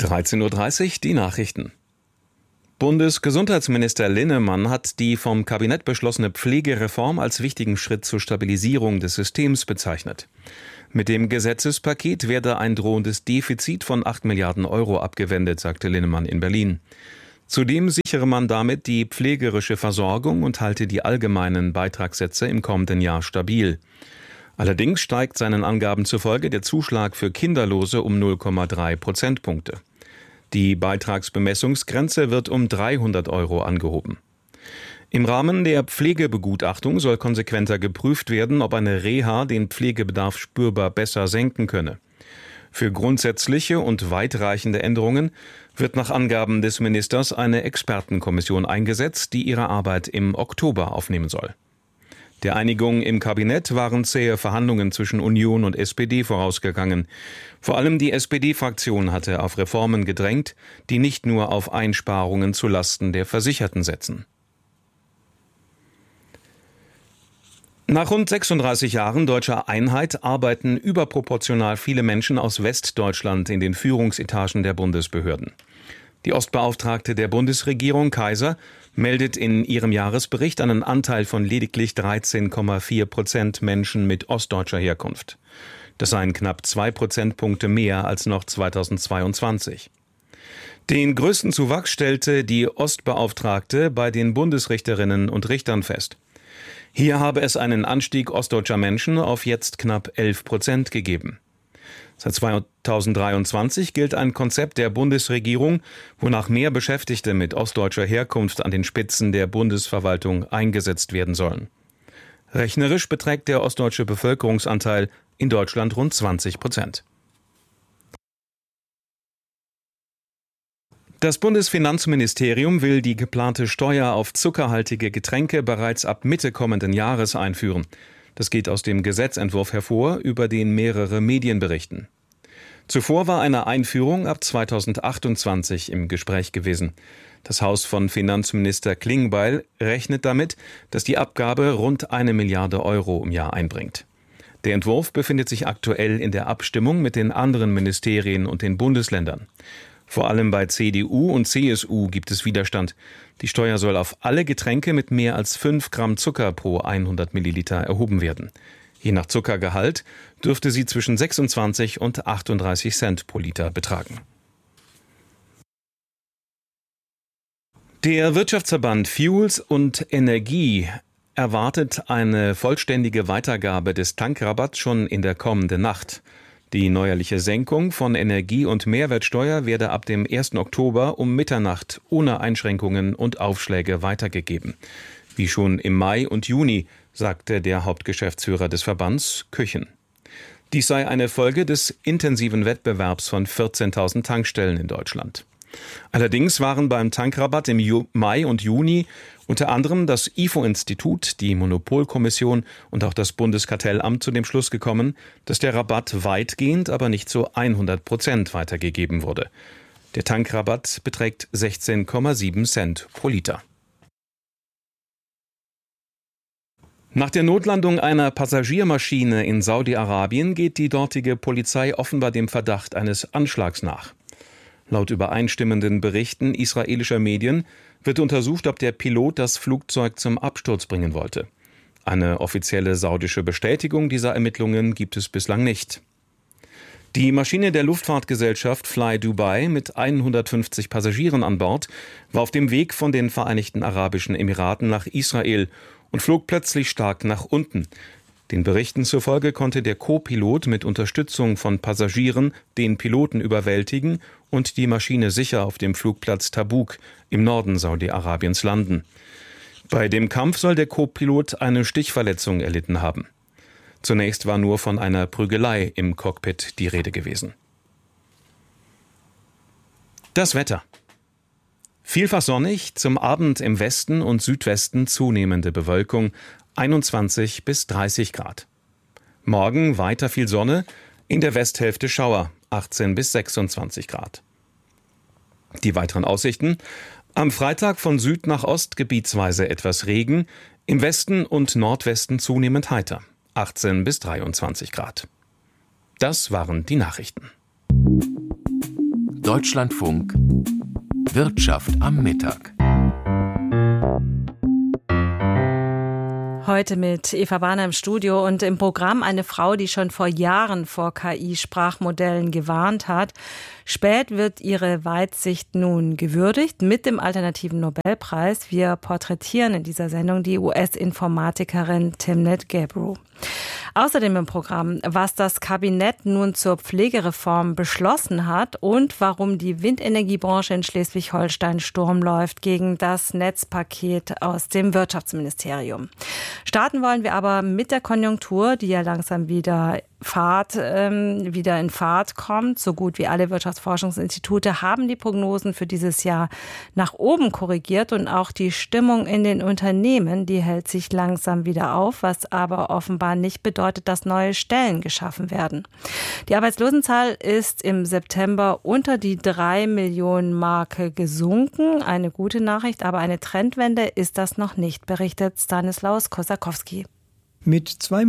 13:30 Uhr die Nachrichten. Bundesgesundheitsminister Linnemann hat die vom Kabinett beschlossene Pflegereform als wichtigen Schritt zur Stabilisierung des Systems bezeichnet. Mit dem Gesetzespaket werde ein drohendes Defizit von 8 Milliarden Euro abgewendet, sagte Linnemann in Berlin. Zudem sichere man damit die pflegerische Versorgung und halte die allgemeinen Beitragssätze im kommenden Jahr stabil. Allerdings steigt seinen Angaben zufolge der Zuschlag für Kinderlose um 0,3 Prozentpunkte. Die Beitragsbemessungsgrenze wird um 300 Euro angehoben. Im Rahmen der Pflegebegutachtung soll konsequenter geprüft werden, ob eine Reha den Pflegebedarf spürbar besser senken könne. Für grundsätzliche und weitreichende Änderungen wird nach Angaben des Ministers eine Expertenkommission eingesetzt, die ihre Arbeit im Oktober aufnehmen soll. Der Einigung im Kabinett waren zähe Verhandlungen zwischen Union und SPD vorausgegangen. Vor allem die SPD-Fraktion hatte auf Reformen gedrängt, die nicht nur auf Einsparungen zulasten der Versicherten setzen. Nach rund 36 Jahren deutscher Einheit arbeiten überproportional viele Menschen aus Westdeutschland in den Führungsetagen der Bundesbehörden. Die Ostbeauftragte der Bundesregierung, Kaiser, meldet in ihrem Jahresbericht einen Anteil von lediglich 13,4% Menschen mit ostdeutscher Herkunft. Das seien knapp 2 Prozentpunkte mehr als noch 2022. Den größten Zuwachs stellte die Ostbeauftragte bei den Bundesrichterinnen und Richtern fest. Hier habe es einen Anstieg ostdeutscher Menschen auf jetzt knapp 11% gegeben. Seit 2023 gilt ein Konzept der Bundesregierung, wonach mehr Beschäftigte mit ostdeutscher Herkunft an den Spitzen der Bundesverwaltung eingesetzt werden sollen. Rechnerisch beträgt der ostdeutsche Bevölkerungsanteil in Deutschland rund 20%. Das Bundesfinanzministerium will die geplante Steuer auf zuckerhaltige Getränke bereits ab Mitte kommenden Jahres einführen. Das geht aus dem Gesetzentwurf hervor, über den mehrere Medien berichten. Zuvor war eine Einführung ab 2028 im Gespräch gewesen. Das Haus von Finanzminister Klingbeil rechnet damit, dass die Abgabe rund 1 Milliarde Euro im Jahr einbringt. Der Entwurf befindet sich aktuell in der Abstimmung mit den anderen Ministerien und den Bundesländern. Vor allem bei CDU und CSU gibt es Widerstand. Die Steuer soll auf alle Getränke mit mehr als 5 Gramm Zucker pro 100 Milliliter erhoben werden. Je nach Zuckergehalt dürfte sie zwischen 26 und 38 Cent pro Liter betragen. Der Wirtschaftsverband Fuels und Energie erwartet eine vollständige Weitergabe des Tankrabatts schon in der kommenden Nacht. Die neuerliche Senkung von Energie- und Mehrwertsteuer werde ab dem 1. Oktober um Mitternacht ohne Einschränkungen und Aufschläge weitergegeben. Wie schon im Mai und Juni, sagte der Hauptgeschäftsführer des Verbands, Küchen. Dies sei eine Folge des intensiven Wettbewerbs von 14.000 Tankstellen in Deutschland. Allerdings waren beim Tankrabatt im Mai und Juni unter anderem das IFO-Institut, die Monopolkommission und auch das Bundeskartellamt zu dem Schluss gekommen, dass der Rabatt weitgehend, aber nicht zu 100% weitergegeben wurde. Der Tankrabatt beträgt 16,7 Cent pro Liter. Nach der Notlandung einer Passagiermaschine in Saudi-Arabien geht die dortige Polizei offenbar dem Verdacht eines Anschlags nach. Laut übereinstimmenden Berichten israelischer Medien wird untersucht, ob der Pilot das Flugzeug zum Absturz bringen wollte. Eine offizielle saudische Bestätigung dieser Ermittlungen gibt es bislang nicht. Die Maschine der Luftfahrtgesellschaft Fly Dubai mit 150 Passagieren an Bord war auf dem Weg von den Vereinigten Arabischen Emiraten nach Israel und flog plötzlich stark nach unten. Den Berichten zufolge konnte der Co-Pilot mit Unterstützung von Passagieren den Piloten überwältigen und die Maschine sicher auf dem Flugplatz Tabuk im Norden Saudi-Arabiens landen. Bei dem Kampf soll der Co-Pilot eine Stichverletzung erlitten haben. Zunächst war nur von einer Prügelei im Cockpit die Rede gewesen. Das Wetter. Vielfach sonnig, zum Abend im Westen und Südwesten zunehmende Bewölkung, 21 bis 30 Grad. Morgen weiter viel Sonne, in der Westhälfte Schauer, 18 bis 26 Grad. Die weiteren Aussichten: am Freitag von Süd nach Ost gebietsweise etwas Regen, im Westen und Nordwesten zunehmend heiter, 18 bis 23 Grad. Das waren die Nachrichten.
Deutschlandfunk Wirtschaft am Mittag.
Heute mit Eva Warner im Studio und im Programm eine Frau, die schon vor Jahren vor KI-Sprachmodellen gewarnt hat. Spät wird ihre Weitsicht nun gewürdigt mit dem alternativen Nobelpreis. Wir porträtieren in dieser Sendung die US-Informatikerin Timnit Gebru. Außerdem im Programm, was das Kabinett nun zur Pflegereform beschlossen hat und warum die Windenergiebranche in Schleswig-Holstein Sturm läuft gegen das Netzpaket aus dem Wirtschaftsministerium. Starten wollen wir aber mit der Konjunktur, die ja langsam wieder in Fahrt kommt. So gut wie alle Wirtschaftsforschungsinstitute haben die Prognosen für dieses Jahr nach oben korrigiert und auch die Stimmung in den Unternehmen, die hält sich langsam wieder auf, was aber offenbar nicht bedeutet, dass neue Stellen geschaffen werden. Die Arbeitslosenzahl ist im September unter die 3 Millionen Marke gesunken. Eine gute Nachricht, aber eine Trendwende ist das noch nicht, berichtet Stanislaus Kosakowski.
Mit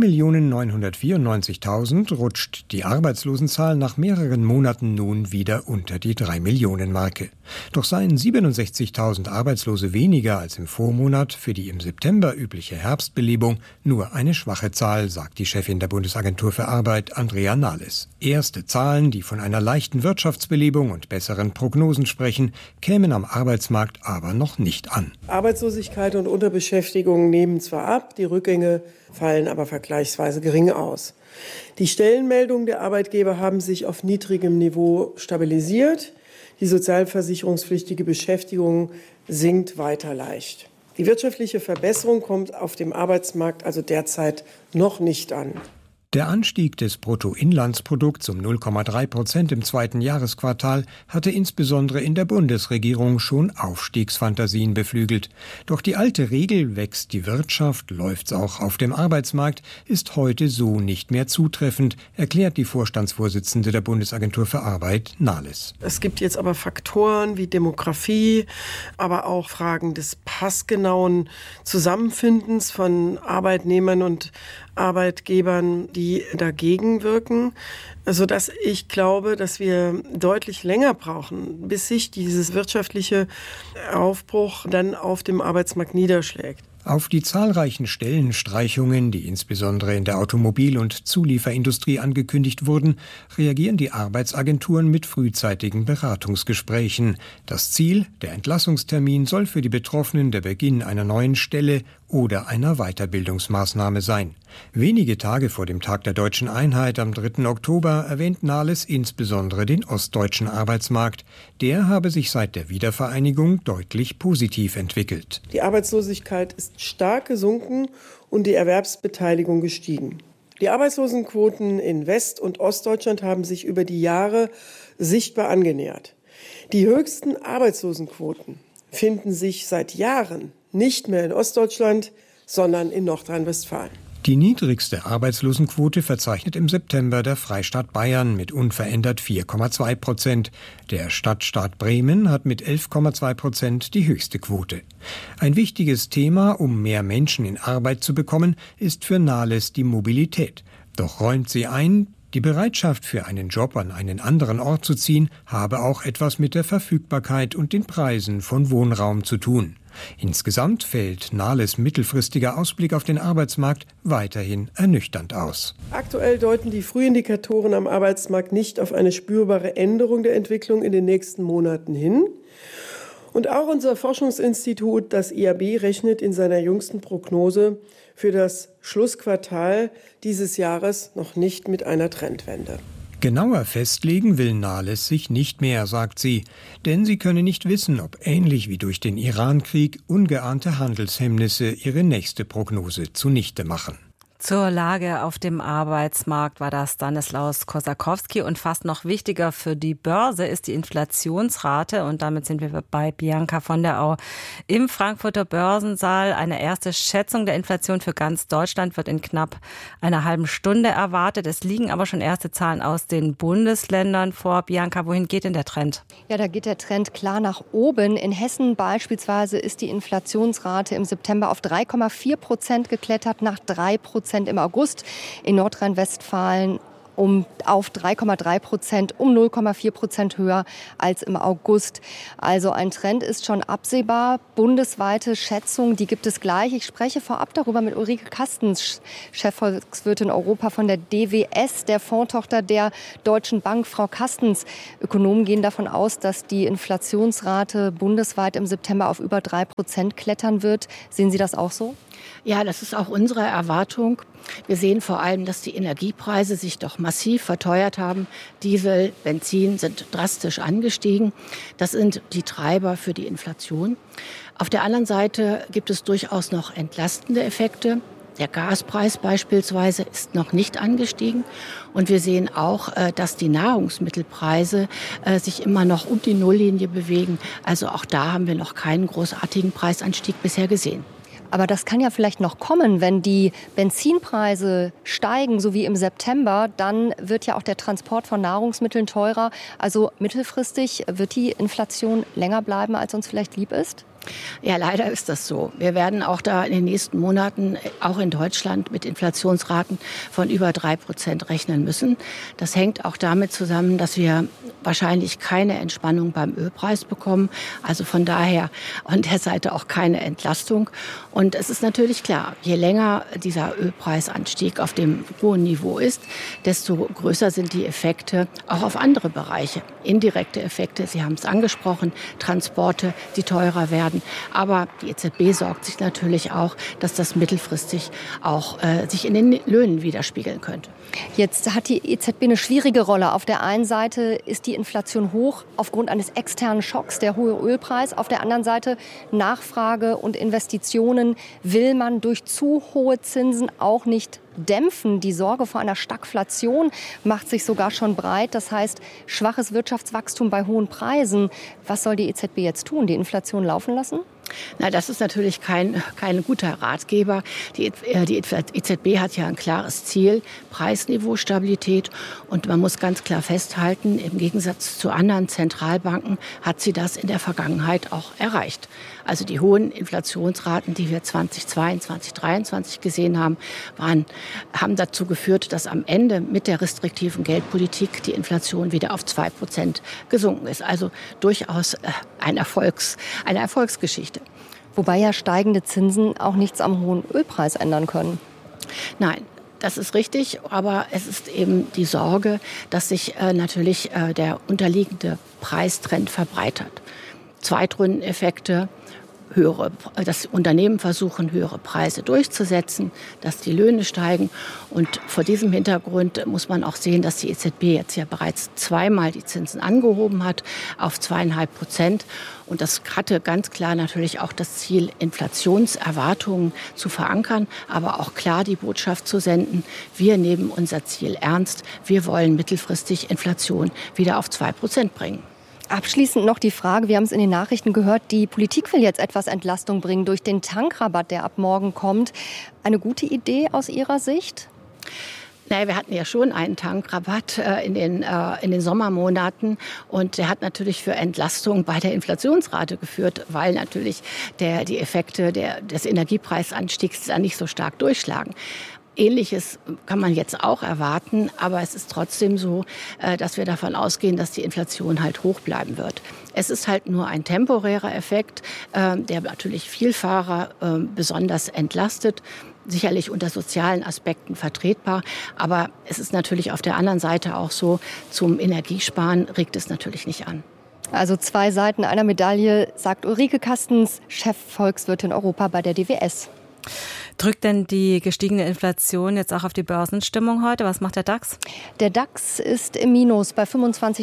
2.994.000 rutscht die Arbeitslosenzahl nach mehreren Monaten nun wieder unter die 3-Millionen-Marke. Doch seien 67.000 Arbeitslose weniger als im Vormonat für die im September übliche Herbstbelebung nur eine schwache Zahl, sagt die Chefin der Bundesagentur für Arbeit, Andrea Nahles. Erste Zahlen, die von einer leichten Wirtschaftsbelebung und besseren Prognosen sprechen, kämen am Arbeitsmarkt aber noch nicht an.
Arbeitslosigkeit und Unterbeschäftigung nehmen zwar ab, die Rückgänge fallen aber vergleichsweise gering aus. Die Stellenmeldungen der Arbeitgeber haben sich auf niedrigem Niveau stabilisiert. Die sozialversicherungspflichtige Beschäftigung sinkt weiter leicht. Die wirtschaftliche Verbesserung kommt auf dem Arbeitsmarkt also derzeit noch nicht an.
Der Anstieg des Bruttoinlandsprodukts um 0,3% im zweiten Jahresquartal hatte insbesondere in der Bundesregierung schon Aufstiegsfantasien beflügelt. Doch die alte Regel, wächst die Wirtschaft, läuft's auch auf dem Arbeitsmarkt, ist heute so nicht mehr zutreffend, erklärt die Vorstandsvorsitzende der Bundesagentur für Arbeit, Nahles.
Es gibt jetzt aber Faktoren wie Demografie, aber auch Fragen des passgenauen Zusammenfindens von Arbeitnehmern und Arbeitgebern, die dagegen wirken, sodass ich glaube, dass wir deutlich länger brauchen, bis sich dieses wirtschaftliche Aufbruch dann auf dem Arbeitsmarkt niederschlägt.
Auf die zahlreichen Stellenstreichungen, die insbesondere in der Automobil- und Zulieferindustrie angekündigt wurden, reagieren die Arbeitsagenturen mit frühzeitigen Beratungsgesprächen. Das Ziel, der Entlassungstermin, soll für die Betroffenen der Beginn einer neuen Stelle oder einer Weiterbildungsmaßnahme sein. Wenige Tage vor dem Tag der Deutschen Einheit am 3. Oktober erwähnt Nahles insbesondere den ostdeutschen Arbeitsmarkt. Der habe sich seit der Wiedervereinigung deutlich positiv entwickelt.
Die Arbeitslosigkeit ist stark gesunken und die Erwerbsbeteiligung gestiegen. Die Arbeitslosenquoten in West- und Ostdeutschland haben sich über die Jahre sichtbar angenähert. Die höchsten Arbeitslosenquoten finden sich seit Jahren nicht mehr in Ostdeutschland, sondern in Nordrhein-Westfalen.
Die niedrigste Arbeitslosenquote verzeichnet im September der Freistaat Bayern mit unverändert 4,2%. Der Stadtstaat Bremen hat mit 11,2% die höchste Quote. Ein wichtiges Thema, um mehr Menschen in Arbeit zu bekommen, ist für Nahles die Mobilität. Doch räumt sie ein, die Bereitschaft für einen Job an einen anderen Ort zu ziehen, habe auch etwas mit der Verfügbarkeit und den Preisen von Wohnraum zu tun. Insgesamt fällt Nahles mittelfristiger Ausblick auf den Arbeitsmarkt weiterhin ernüchternd aus.
Aktuell deuten die Frühindikatoren am Arbeitsmarkt nicht auf eine spürbare Änderung der Entwicklung in den nächsten Monaten hin. Und auch unser Forschungsinstitut, das IAB, rechnet in seiner jüngsten Prognose für das Schlussquartal dieses Jahres noch nicht mit einer Trendwende.
Genauer festlegen will Nahles sich nicht mehr, sagt sie, denn sie könne nicht wissen, ob ähnlich wie durch den Iran-Krieg ungeahnte Handelshemmnisse ihre nächste Prognose zunichte machen.
Zur Lage auf dem Arbeitsmarkt war das Stanislaus Kosakowski. Und fast noch wichtiger für die Börse ist die Inflationsrate. Und damit sind wir bei Bianca von der Au im Frankfurter Börsensaal. Eine erste Schätzung der Inflation für ganz Deutschland wird in knapp einer halben Stunde erwartet. Es liegen aber schon erste Zahlen aus den Bundesländern vor. Bianca, wohin geht denn der Trend?
Ja, da geht der Trend klar nach oben. In Hessen beispielsweise ist die Inflationsrate im September auf 3,4% geklettert, nach 3% im August. In Nordrhein-Westfalen auf 3,3%, um 0,4% höher als im August. Also ein Trend ist schon absehbar. Bundesweite Schätzung, die gibt es gleich. Ich spreche vorab darüber mit Ulrike Kastens, Chefvolkswirtin Europa von der DWS, der Fondstochter der Deutschen Bank. Frau Kastens, Ökonomen gehen davon aus, dass die Inflationsrate bundesweit im September auf über 3% klettern wird. Sehen Sie das auch so?
Ja, das ist auch unsere Erwartung. Wir sehen vor allem, dass die Energiepreise sich doch massiv verteuert haben. Diesel, Benzin sind drastisch angestiegen. Das sind die Treiber für die Inflation. Auf der anderen Seite gibt es durchaus noch entlastende Effekte. Der Gaspreis beispielsweise ist noch nicht angestiegen. Und wir sehen auch, dass die Nahrungsmittelpreise sich immer noch um die Nulllinie bewegen. Also auch da haben wir noch keinen großartigen Preisanstieg bisher gesehen.
Aber das kann ja vielleicht noch kommen, wenn die Benzinpreise steigen, so wie im September, dann wird ja auch der Transport von Nahrungsmitteln teurer. Also mittelfristig wird die Inflation länger bleiben, als uns vielleicht lieb ist?
Ja, leider ist das so. Wir werden auch da in den nächsten Monaten, auch in Deutschland, mit Inflationsraten von über 3% rechnen müssen. Das hängt auch damit zusammen, dass wir wahrscheinlich keine Entspannung beim Ölpreis bekommen. Also von daher an der Seite auch keine Entlastung. Und es ist natürlich klar, je länger dieser Ölpreisanstieg auf dem hohen Niveau ist, desto größer sind die Effekte auch auf andere Bereiche. Indirekte Effekte, Sie haben es angesprochen, Transporte, die teurer werden. Aber die EZB sorgt sich natürlich auch, dass das mittelfristig auch sich in den Löhnen widerspiegeln könnte.
Jetzt hat die EZB eine schwierige Rolle. Auf der einen Seite ist die Inflation hoch aufgrund eines externen Schocks, der hohe Ölpreis. Auf der anderen Seite Nachfrage und Investitionen will man durch zu hohe Zinsen auch nicht dämpfen. Die Sorge vor einer Stagflation macht sich sogar schon breit. Das heißt, schwaches Wirtschaftswachstum bei hohen Preisen. Was soll die EZB jetzt tun? Die Inflation laufen lassen?
Na, das ist natürlich kein guter Ratgeber. Die EZB hat ja ein klares Ziel, Preisniveaustabilität. Und man muss ganz klar festhalten, im Gegensatz zu anderen Zentralbanken hat sie das in der Vergangenheit auch erreicht. Also die hohen Inflationsraten, die wir 2022, 2023 gesehen haben, haben dazu geführt, dass am Ende mit der restriktiven Geldpolitik die Inflation wieder auf 2% gesunken ist. Also durchaus eine Erfolgsgeschichte.
Wobei ja steigende Zinsen auch nichts am hohen Ölpreis ändern können.
Nein. Das ist richtig, aber es ist eben die Sorge, dass sich natürlich der unterliegende Preistrend verbreitert. Zweitrundeneffekte, dass Unternehmen versuchen, höhere Preise durchzusetzen, dass die Löhne steigen. Und vor diesem Hintergrund muss man auch sehen, dass die EZB jetzt ja bereits zweimal die Zinsen angehoben hat auf 2,5%. Und das hatte ganz klar natürlich auch das Ziel, Inflationserwartungen zu verankern, aber auch klar die Botschaft zu senden, wir nehmen unser Ziel ernst, wir wollen mittelfristig Inflation wieder auf 2% bringen.
Abschließend noch die Frage, wir haben es in den Nachrichten gehört, die Politik will jetzt etwas Entlastung bringen durch den Tankrabatt, der ab morgen kommt. Eine gute Idee aus Ihrer Sicht?
Naja, wir hatten ja schon einen Tankrabatt in den Sommermonaten und der hat natürlich für Entlastung bei der Inflationsrate geführt, weil natürlich die Effekte des Energiepreisanstiegs dann nicht so stark durchschlagen. Ähnliches kann man jetzt auch erwarten, aber es ist trotzdem so, dass wir davon ausgehen, dass die Inflation halt hoch bleiben wird. Es ist halt nur ein temporärer Effekt, der natürlich Vielfahrer besonders entlastet. Sicherlich unter sozialen Aspekten vertretbar, aber es ist natürlich auf der anderen Seite auch so, zum Energiesparen regt es natürlich nicht an.
Also zwei Seiten einer Medaille, sagt Ulrike Kastens, Chefvolkswirtin Europa bei der DWS.
Drückt denn die gestiegene Inflation jetzt auch auf die Börsenstimmung heute? Was macht der DAX?
Der DAX ist im Minus bei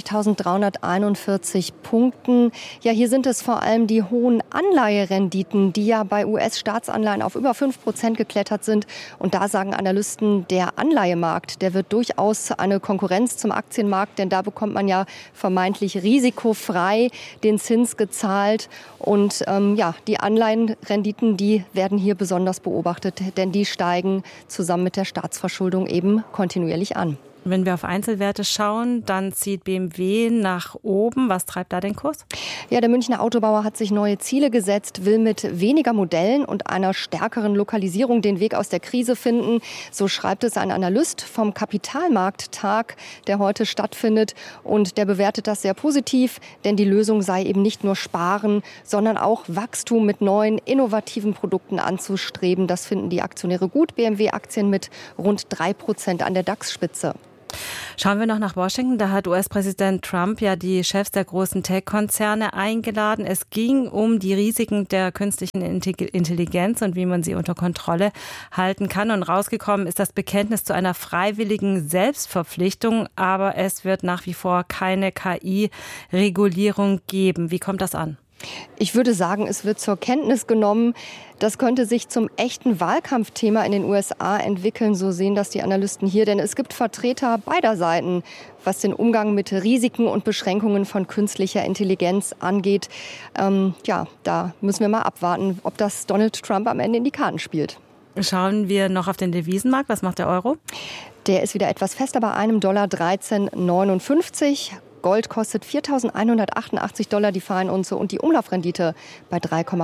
25.341 Punkten. Ja, hier sind es vor allem die hohen Anleiherenditen, die ja bei US-Staatsanleihen auf über 5% geklettert sind. Und da sagen Analysten, der Anleihemarkt, der wird durchaus eine Konkurrenz zum Aktienmarkt, denn da bekommt man ja vermeintlich risikofrei den Zins gezahlt. Und die Anleihenrenditen, die werden hier besonders beobachtet, denn die steigen zusammen mit der Staatsverschuldung eben kontinuierlich an.
Wenn wir auf Einzelwerte schauen, dann zieht BMW nach oben. Was treibt da den Kurs?
Ja, der Münchner Autobauer hat sich neue Ziele gesetzt, will mit weniger Modellen und einer stärkeren Lokalisierung den Weg aus der Krise finden. So schreibt es ein Analyst vom Kapitalmarkttag, der heute stattfindet. Und der bewertet das sehr positiv, denn die Lösung sei eben nicht nur Sparen, sondern auch Wachstum mit neuen, innovativen Produkten anzustreben. Das finden die Aktionäre gut. BMW-Aktien mit rund 3% an der DAX-Spitze.
Schauen wir noch nach Washington. Da hat US-Präsident Trump ja die Chefs der großen Tech-Konzerne eingeladen. Es ging um die Risiken der künstlichen Intelligenz und wie man sie unter Kontrolle halten kann. Und rausgekommen ist das Bekenntnis zu einer freiwilligen Selbstverpflichtung. Aber es wird nach wie vor keine KI-Regulierung geben. Wie kommt das an?
Ich würde sagen, es wird zur Kenntnis genommen. Das könnte sich zum echten Wahlkampfthema in den USA entwickeln, so sehen das die Analysten hier. Denn es gibt Vertreter beider Seiten, was den Umgang mit Risiken und Beschränkungen von künstlicher Intelligenz angeht. Da müssen wir mal abwarten, ob das Donald Trump am Ende in die Karten spielt.
Schauen wir noch auf den Devisenmarkt. Was macht der Euro?
Der ist wieder etwas fester bei einem Dollar 13,59. Gold kostet $4.188 die Feinunze und die Umlaufrendite bei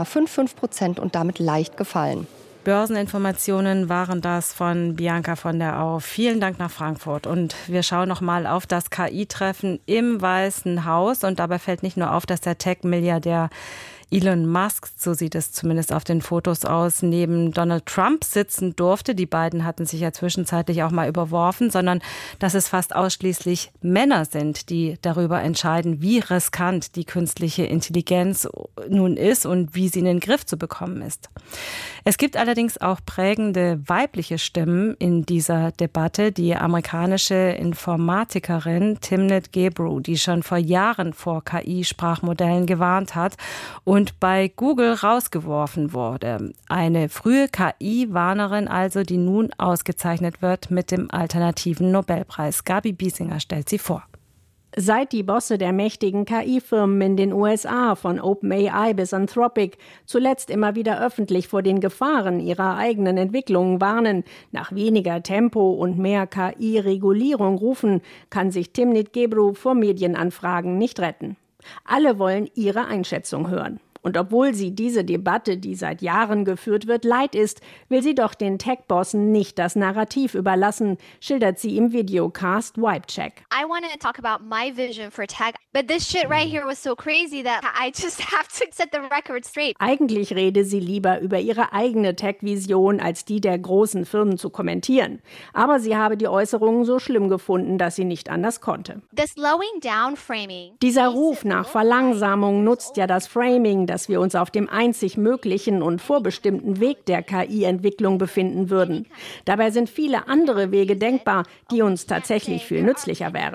3,55% und damit leicht gefallen.
Börseninformationen waren das von Bianca von der Au. Vielen Dank nach Frankfurt. Und wir schauen noch mal auf das KI-Treffen im Weißen Haus. Und dabei fällt nicht nur auf, dass der Tech-Milliardär Elon Musk, so sieht es zumindest auf den Fotos aus, neben Donald Trump sitzen durfte. Die beiden hatten sich ja zwischenzeitlich auch mal überworfen, sondern dass es fast ausschließlich Männer sind, die darüber entscheiden, wie riskant die künstliche Intelligenz nun ist und wie sie in den Griff zu bekommen ist. Es gibt allerdings auch prägende weibliche Stimmen in dieser Debatte. Die amerikanische Informatikerin Timnit Gebru, die schon vor Jahren vor KI-Sprachmodellen gewarnt hat und bei Google rausgeworfen wurde. Eine frühe KI-Warnerin also, die nun ausgezeichnet wird mit dem alternativen Nobelpreis. Gabi Biesinger stellt sie vor.
Seit die Bosse der mächtigen KI-Firmen in den USA, von OpenAI bis Anthropic, zuletzt immer wieder öffentlich vor den Gefahren ihrer eigenen Entwicklungen warnen, nach weniger Tempo und mehr KI-Regulierung rufen, kann sich Timnit Gebru vor Medienanfragen nicht retten. Alle wollen ihre Einschätzung hören. Und obwohl sie diese Debatte, die seit Jahren geführt wird, leid ist, will sie doch den Tech-Bossen nicht das Narrativ überlassen, schildert sie im Videocast Wipecheck.
I wanted to talk about my vision for tech, but this shit right here was so crazy that I just have to set the record straight.
Eigentlich rede sie lieber über ihre eigene Tech-Vision, als die der großen Firmen zu kommentieren. Aber sie habe die Äußerungen so schlimm gefunden, dass sie nicht anders konnte.
The slowing down framing.
Dieser Ruf nach Verlangsamung nutzt ja das Framing, dass wir uns auf dem einzig möglichen und vorbestimmten Weg der KI-Entwicklung befinden würden. Dabei sind viele andere Wege denkbar, die uns tatsächlich viel nützlicher wären.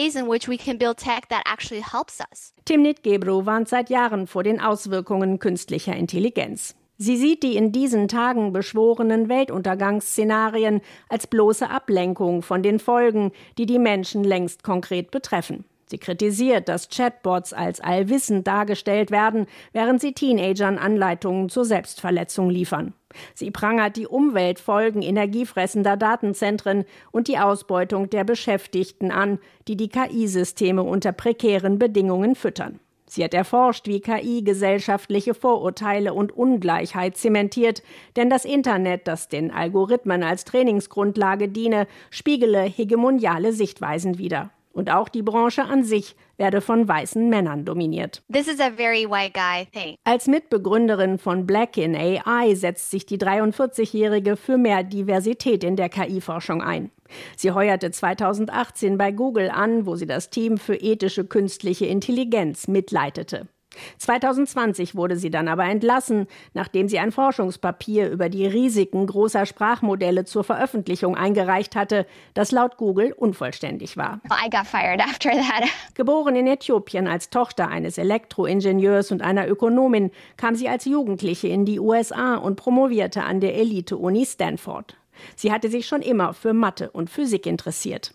Timnit Gebru warnt seit Jahren vor den Auswirkungen künstlicher Intelligenz. Sie sieht die in diesen Tagen beschworenen Weltuntergangsszenarien als bloße Ablenkung von den Folgen, die die Menschen längst konkret betreffen. Sie kritisiert, dass Chatbots als allwissend dargestellt werden, während sie Teenagern Anleitungen zur Selbstverletzung liefern. Sie prangert die Umweltfolgen energiefressender Datenzentren und die Ausbeutung der Beschäftigten an, die die KI-Systeme unter prekären Bedingungen füttern. Sie hat erforscht, wie KI gesellschaftliche Vorurteile und Ungleichheit zementiert, denn das Internet, das den Algorithmen als Trainingsgrundlage diene, spiegele hegemoniale Sichtweisen wider. Und auch die Branche an sich werde von weißen Männern dominiert.
This is a very white guy thing.
Als Mitbegründerin von Black in AI setzt sich die 43-Jährige für mehr Diversität in der KI-Forschung ein. Sie heuerte 2018 bei Google an, wo sie das Team für ethische künstliche Intelligenz mitleitete. 2020 wurde sie dann aber entlassen, nachdem sie ein Forschungspapier über die Risiken großer Sprachmodelle zur Veröffentlichung eingereicht hatte, das laut Google unvollständig war.
I got fired after that.
Geboren in Äthiopien als Tochter eines Elektroingenieurs und einer Ökonomin, kam sie als Jugendliche in die USA und promovierte an der Elite-Uni Stanford. Sie hatte sich schon immer für Mathe und Physik interessiert.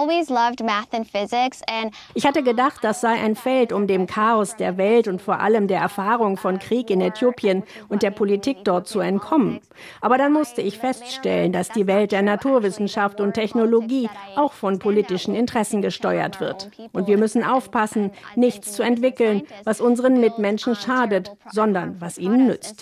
Ich hatte gedacht, das sei ein Feld, um dem Chaos der Welt und vor allem der Erfahrung von Krieg in Äthiopien und der Politik dort zu entkommen. Aber dann musste ich feststellen, dass die Welt der Naturwissenschaft und Technologie auch von politischen Interessen gesteuert wird. Und wir müssen aufpassen, nichts zu entwickeln, was unseren Mitmenschen schadet, sondern was ihnen nützt.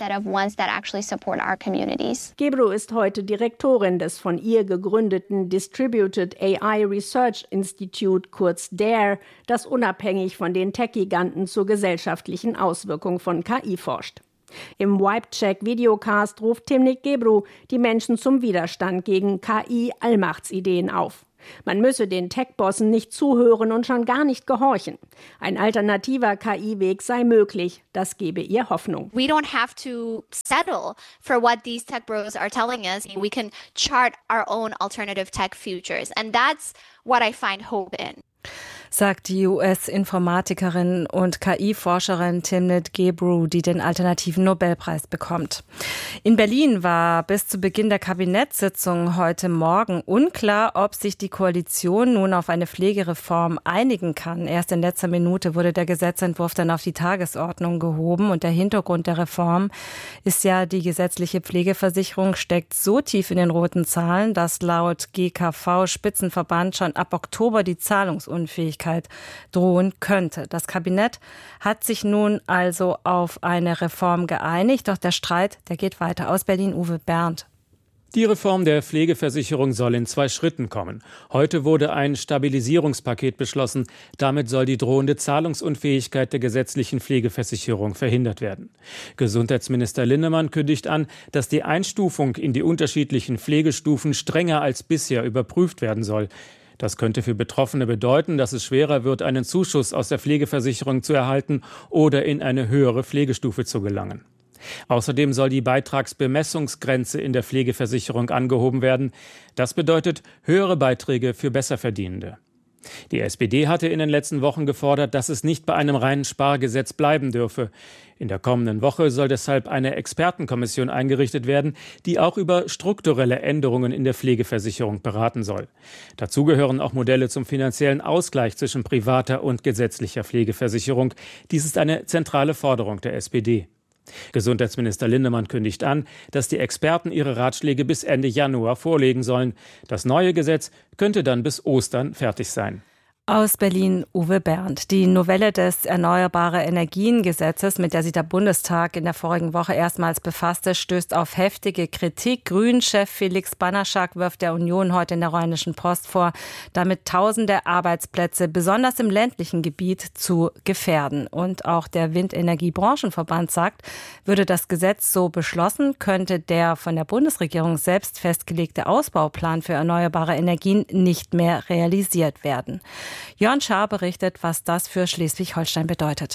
Gebru ist heute Direktorin des von ihr gegründeten Distributed AI Research Institute, kurz DARE, das unabhängig von den Tech-Giganten zur gesellschaftlichen Auswirkung von KI forscht. Im Wipe-Check-Videocast ruft Timnit Gebru die Menschen zum Widerstand gegen KI-Allmachtsideen auf. Man müsse den Tech-Bossen nicht zuhören und schon gar nicht gehorchen. Ein alternativer KI-Weg sei möglich. Das gebe ihr Hoffnung.
We don't have to settle for what these tech bros are telling us. We can chart our own alternative tech futures. And that's what I find hope in.
Sagt die US-Informatikerin und KI-Forscherin Timnit Gebru, die den alternativen Nobelpreis bekommt. In Berlin war bis zu Beginn der Kabinettssitzung heute Morgen unklar, ob sich die Koalition nun auf eine Pflegereform einigen kann. Erst in letzter Minute wurde der Gesetzentwurf dann auf die Tagesordnung gehoben. Und der Hintergrund der Reform ist ja, die gesetzliche Pflegeversicherung steckt so tief in den roten Zahlen, dass laut GKV-Spitzenverband schon ab Oktober die Zahlungsunfähigkeit drohen könnte. Das Kabinett hat sich nun also auf eine Reform geeinigt, doch der Streit, der geht weiter. Aus Berlin, Uwe Bernd.
Die Reform der Pflegeversicherung soll in 2 Schritten kommen. Heute wurde ein Stabilisierungspaket beschlossen. Damit soll die drohende Zahlungsunfähigkeit der gesetzlichen Pflegeversicherung verhindert werden. Gesundheitsminister Linnemann kündigt an, dass die Einstufung in die unterschiedlichen Pflegestufen strenger als bisher überprüft werden soll. Das könnte für Betroffene bedeuten, dass es schwerer wird, einen Zuschuss aus der Pflegeversicherung zu erhalten oder in eine höhere Pflegestufe zu gelangen. Außerdem soll die Beitragsbemessungsgrenze in der Pflegeversicherung angehoben werden. Das bedeutet höhere Beiträge für Besserverdienende. Die SPD hatte in den letzten Wochen gefordert, dass es nicht bei einem reinen Spargesetz bleiben dürfe. In der kommenden Woche soll deshalb eine Expertenkommission eingerichtet werden, die auch über strukturelle Änderungen in der Pflegeversicherung beraten soll. Dazu gehören auch Modelle zum finanziellen Ausgleich zwischen privater und gesetzlicher Pflegeversicherung. Dies ist eine zentrale Forderung der SPD. Gesundheitsminister Linnemann kündigt an, dass die Experten ihre Ratschläge bis Ende Januar vorlegen sollen. Das neue Gesetz könnte dann bis Ostern fertig sein.
Aus Berlin, Uwe Bernd. Die Novelle des Erneuerbare-Energien-Gesetzes, mit der sich der Bundestag in der vorigen Woche erstmals befasste, stößt auf heftige Kritik. Grünen-Chef Felix Banaschak wirft der Union heute in der Rheinischen Post vor, damit tausende Arbeitsplätze, besonders im ländlichen Gebiet, zu gefährden. Und auch der Windenergiebranchenverband sagt, würde das Gesetz so beschlossen, könnte der von der Bundesregierung selbst festgelegte Ausbauplan für erneuerbare Energien nicht mehr realisiert werden. Jörn Schaar berichtet, was das für Schleswig-Holstein bedeutet.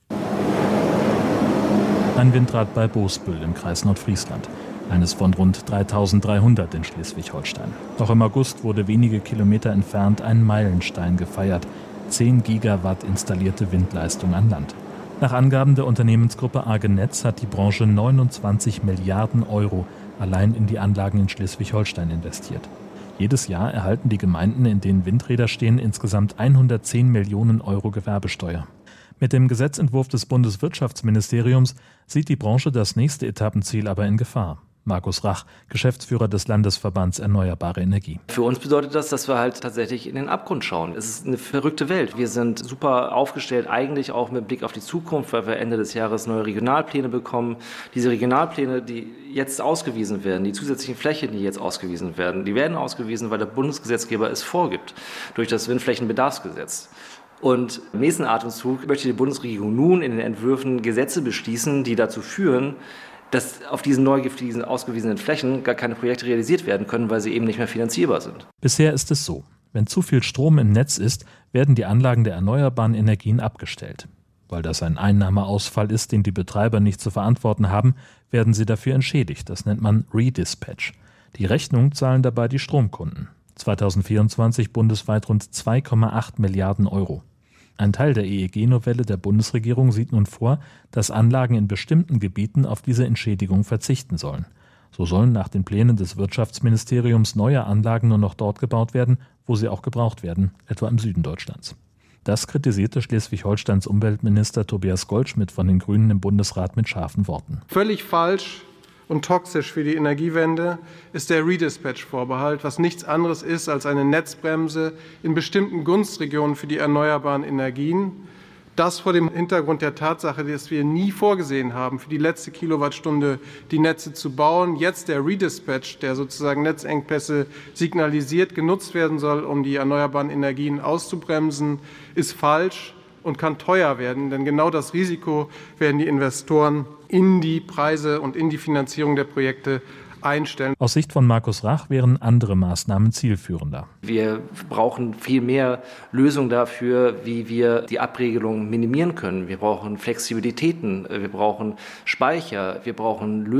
Ein Windrad bei Boesbüll im Kreis Nordfriesland. Eines von rund 3300 in Schleswig-Holstein. Doch im August wurde wenige Kilometer entfernt ein Meilenstein gefeiert. 10 Gigawatt installierte Windleistung an Land. Nach Angaben der Unternehmensgruppe AG Netz hat die Branche 29 Milliarden Euro allein in die Anlagen in Schleswig-Holstein investiert. Jedes Jahr erhalten die Gemeinden, in denen Windräder stehen, insgesamt 110 Millionen Euro Gewerbesteuer. Mit dem Gesetzentwurf des Bundeswirtschaftsministeriums sieht die Branche das nächste Etappenziel aber in Gefahr. Markus Rach, Geschäftsführer des Landesverbands Erneuerbare Energie.
Für uns bedeutet das, dass wir halt tatsächlich in den Abgrund schauen. Es ist eine verrückte Welt. Wir sind super aufgestellt, eigentlich auch mit Blick auf die Zukunft, weil wir Ende des Jahres neue Regionalpläne bekommen. Diese Regionalpläne, die jetzt ausgewiesen werden, die zusätzlichen Flächen, die jetzt ausgewiesen werden, die werden ausgewiesen, weil der Bundesgesetzgeber es vorgibt, durch das Windflächenbedarfsgesetz. Und im nächsten Atemzug möchte die Bundesregierung nun in den Entwürfen Gesetze beschließen, die dazu führen, dass auf diesen ausgewiesenen Flächen gar keine Projekte realisiert werden können, weil sie eben nicht mehr finanzierbar sind.
Bisher ist es so: Wenn zu viel Strom im Netz ist, werden die Anlagen der erneuerbaren Energien abgestellt. Weil das ein Einnahmeausfall ist, den die Betreiber nicht zu verantworten haben, werden sie dafür entschädigt. Das nennt man Redispatch. Die Rechnung zahlen dabei die Stromkunden. 2024 bundesweit rund 2,8 Milliarden Euro. Ein Teil der EEG-Novelle der Bundesregierung sieht nun vor, dass Anlagen in bestimmten Gebieten auf diese Entschädigung verzichten sollen. So sollen nach den Plänen des Wirtschaftsministeriums neue Anlagen nur noch dort gebaut werden, wo sie auch gebraucht werden, etwa im Süden Deutschlands. Das kritisierte Schleswig-Holsteins Umweltminister Tobias Goldschmidt von den Grünen im Bundesrat mit scharfen Worten.
Völlig falsch und toxisch für die Energiewende ist der Redispatch-Vorbehalt, was nichts anderes ist als eine Netzbremse in bestimmten Gunstregionen für die erneuerbaren Energien. Das vor dem Hintergrund der Tatsache, dass wir nie vorgesehen haben, für die letzte Kilowattstunde die Netze zu bauen. Jetzt der Redispatch, der sozusagen Netzengpässe signalisiert, genutzt werden soll, um die erneuerbaren Energien auszubremsen, ist falsch und kann teuer werden. Denn genau das Risiko werden die Investoren in die Preise und in die Finanzierung der Projekte einstellen.
Aus Sicht von Markus Rach wären andere Maßnahmen zielführender.
Wir brauchen viel mehr Lösungen dafür, wie wir die Abregelung minimieren können. Wir brauchen Flexibilitäten, wir brauchen Speicher, wir brauchen Lösungen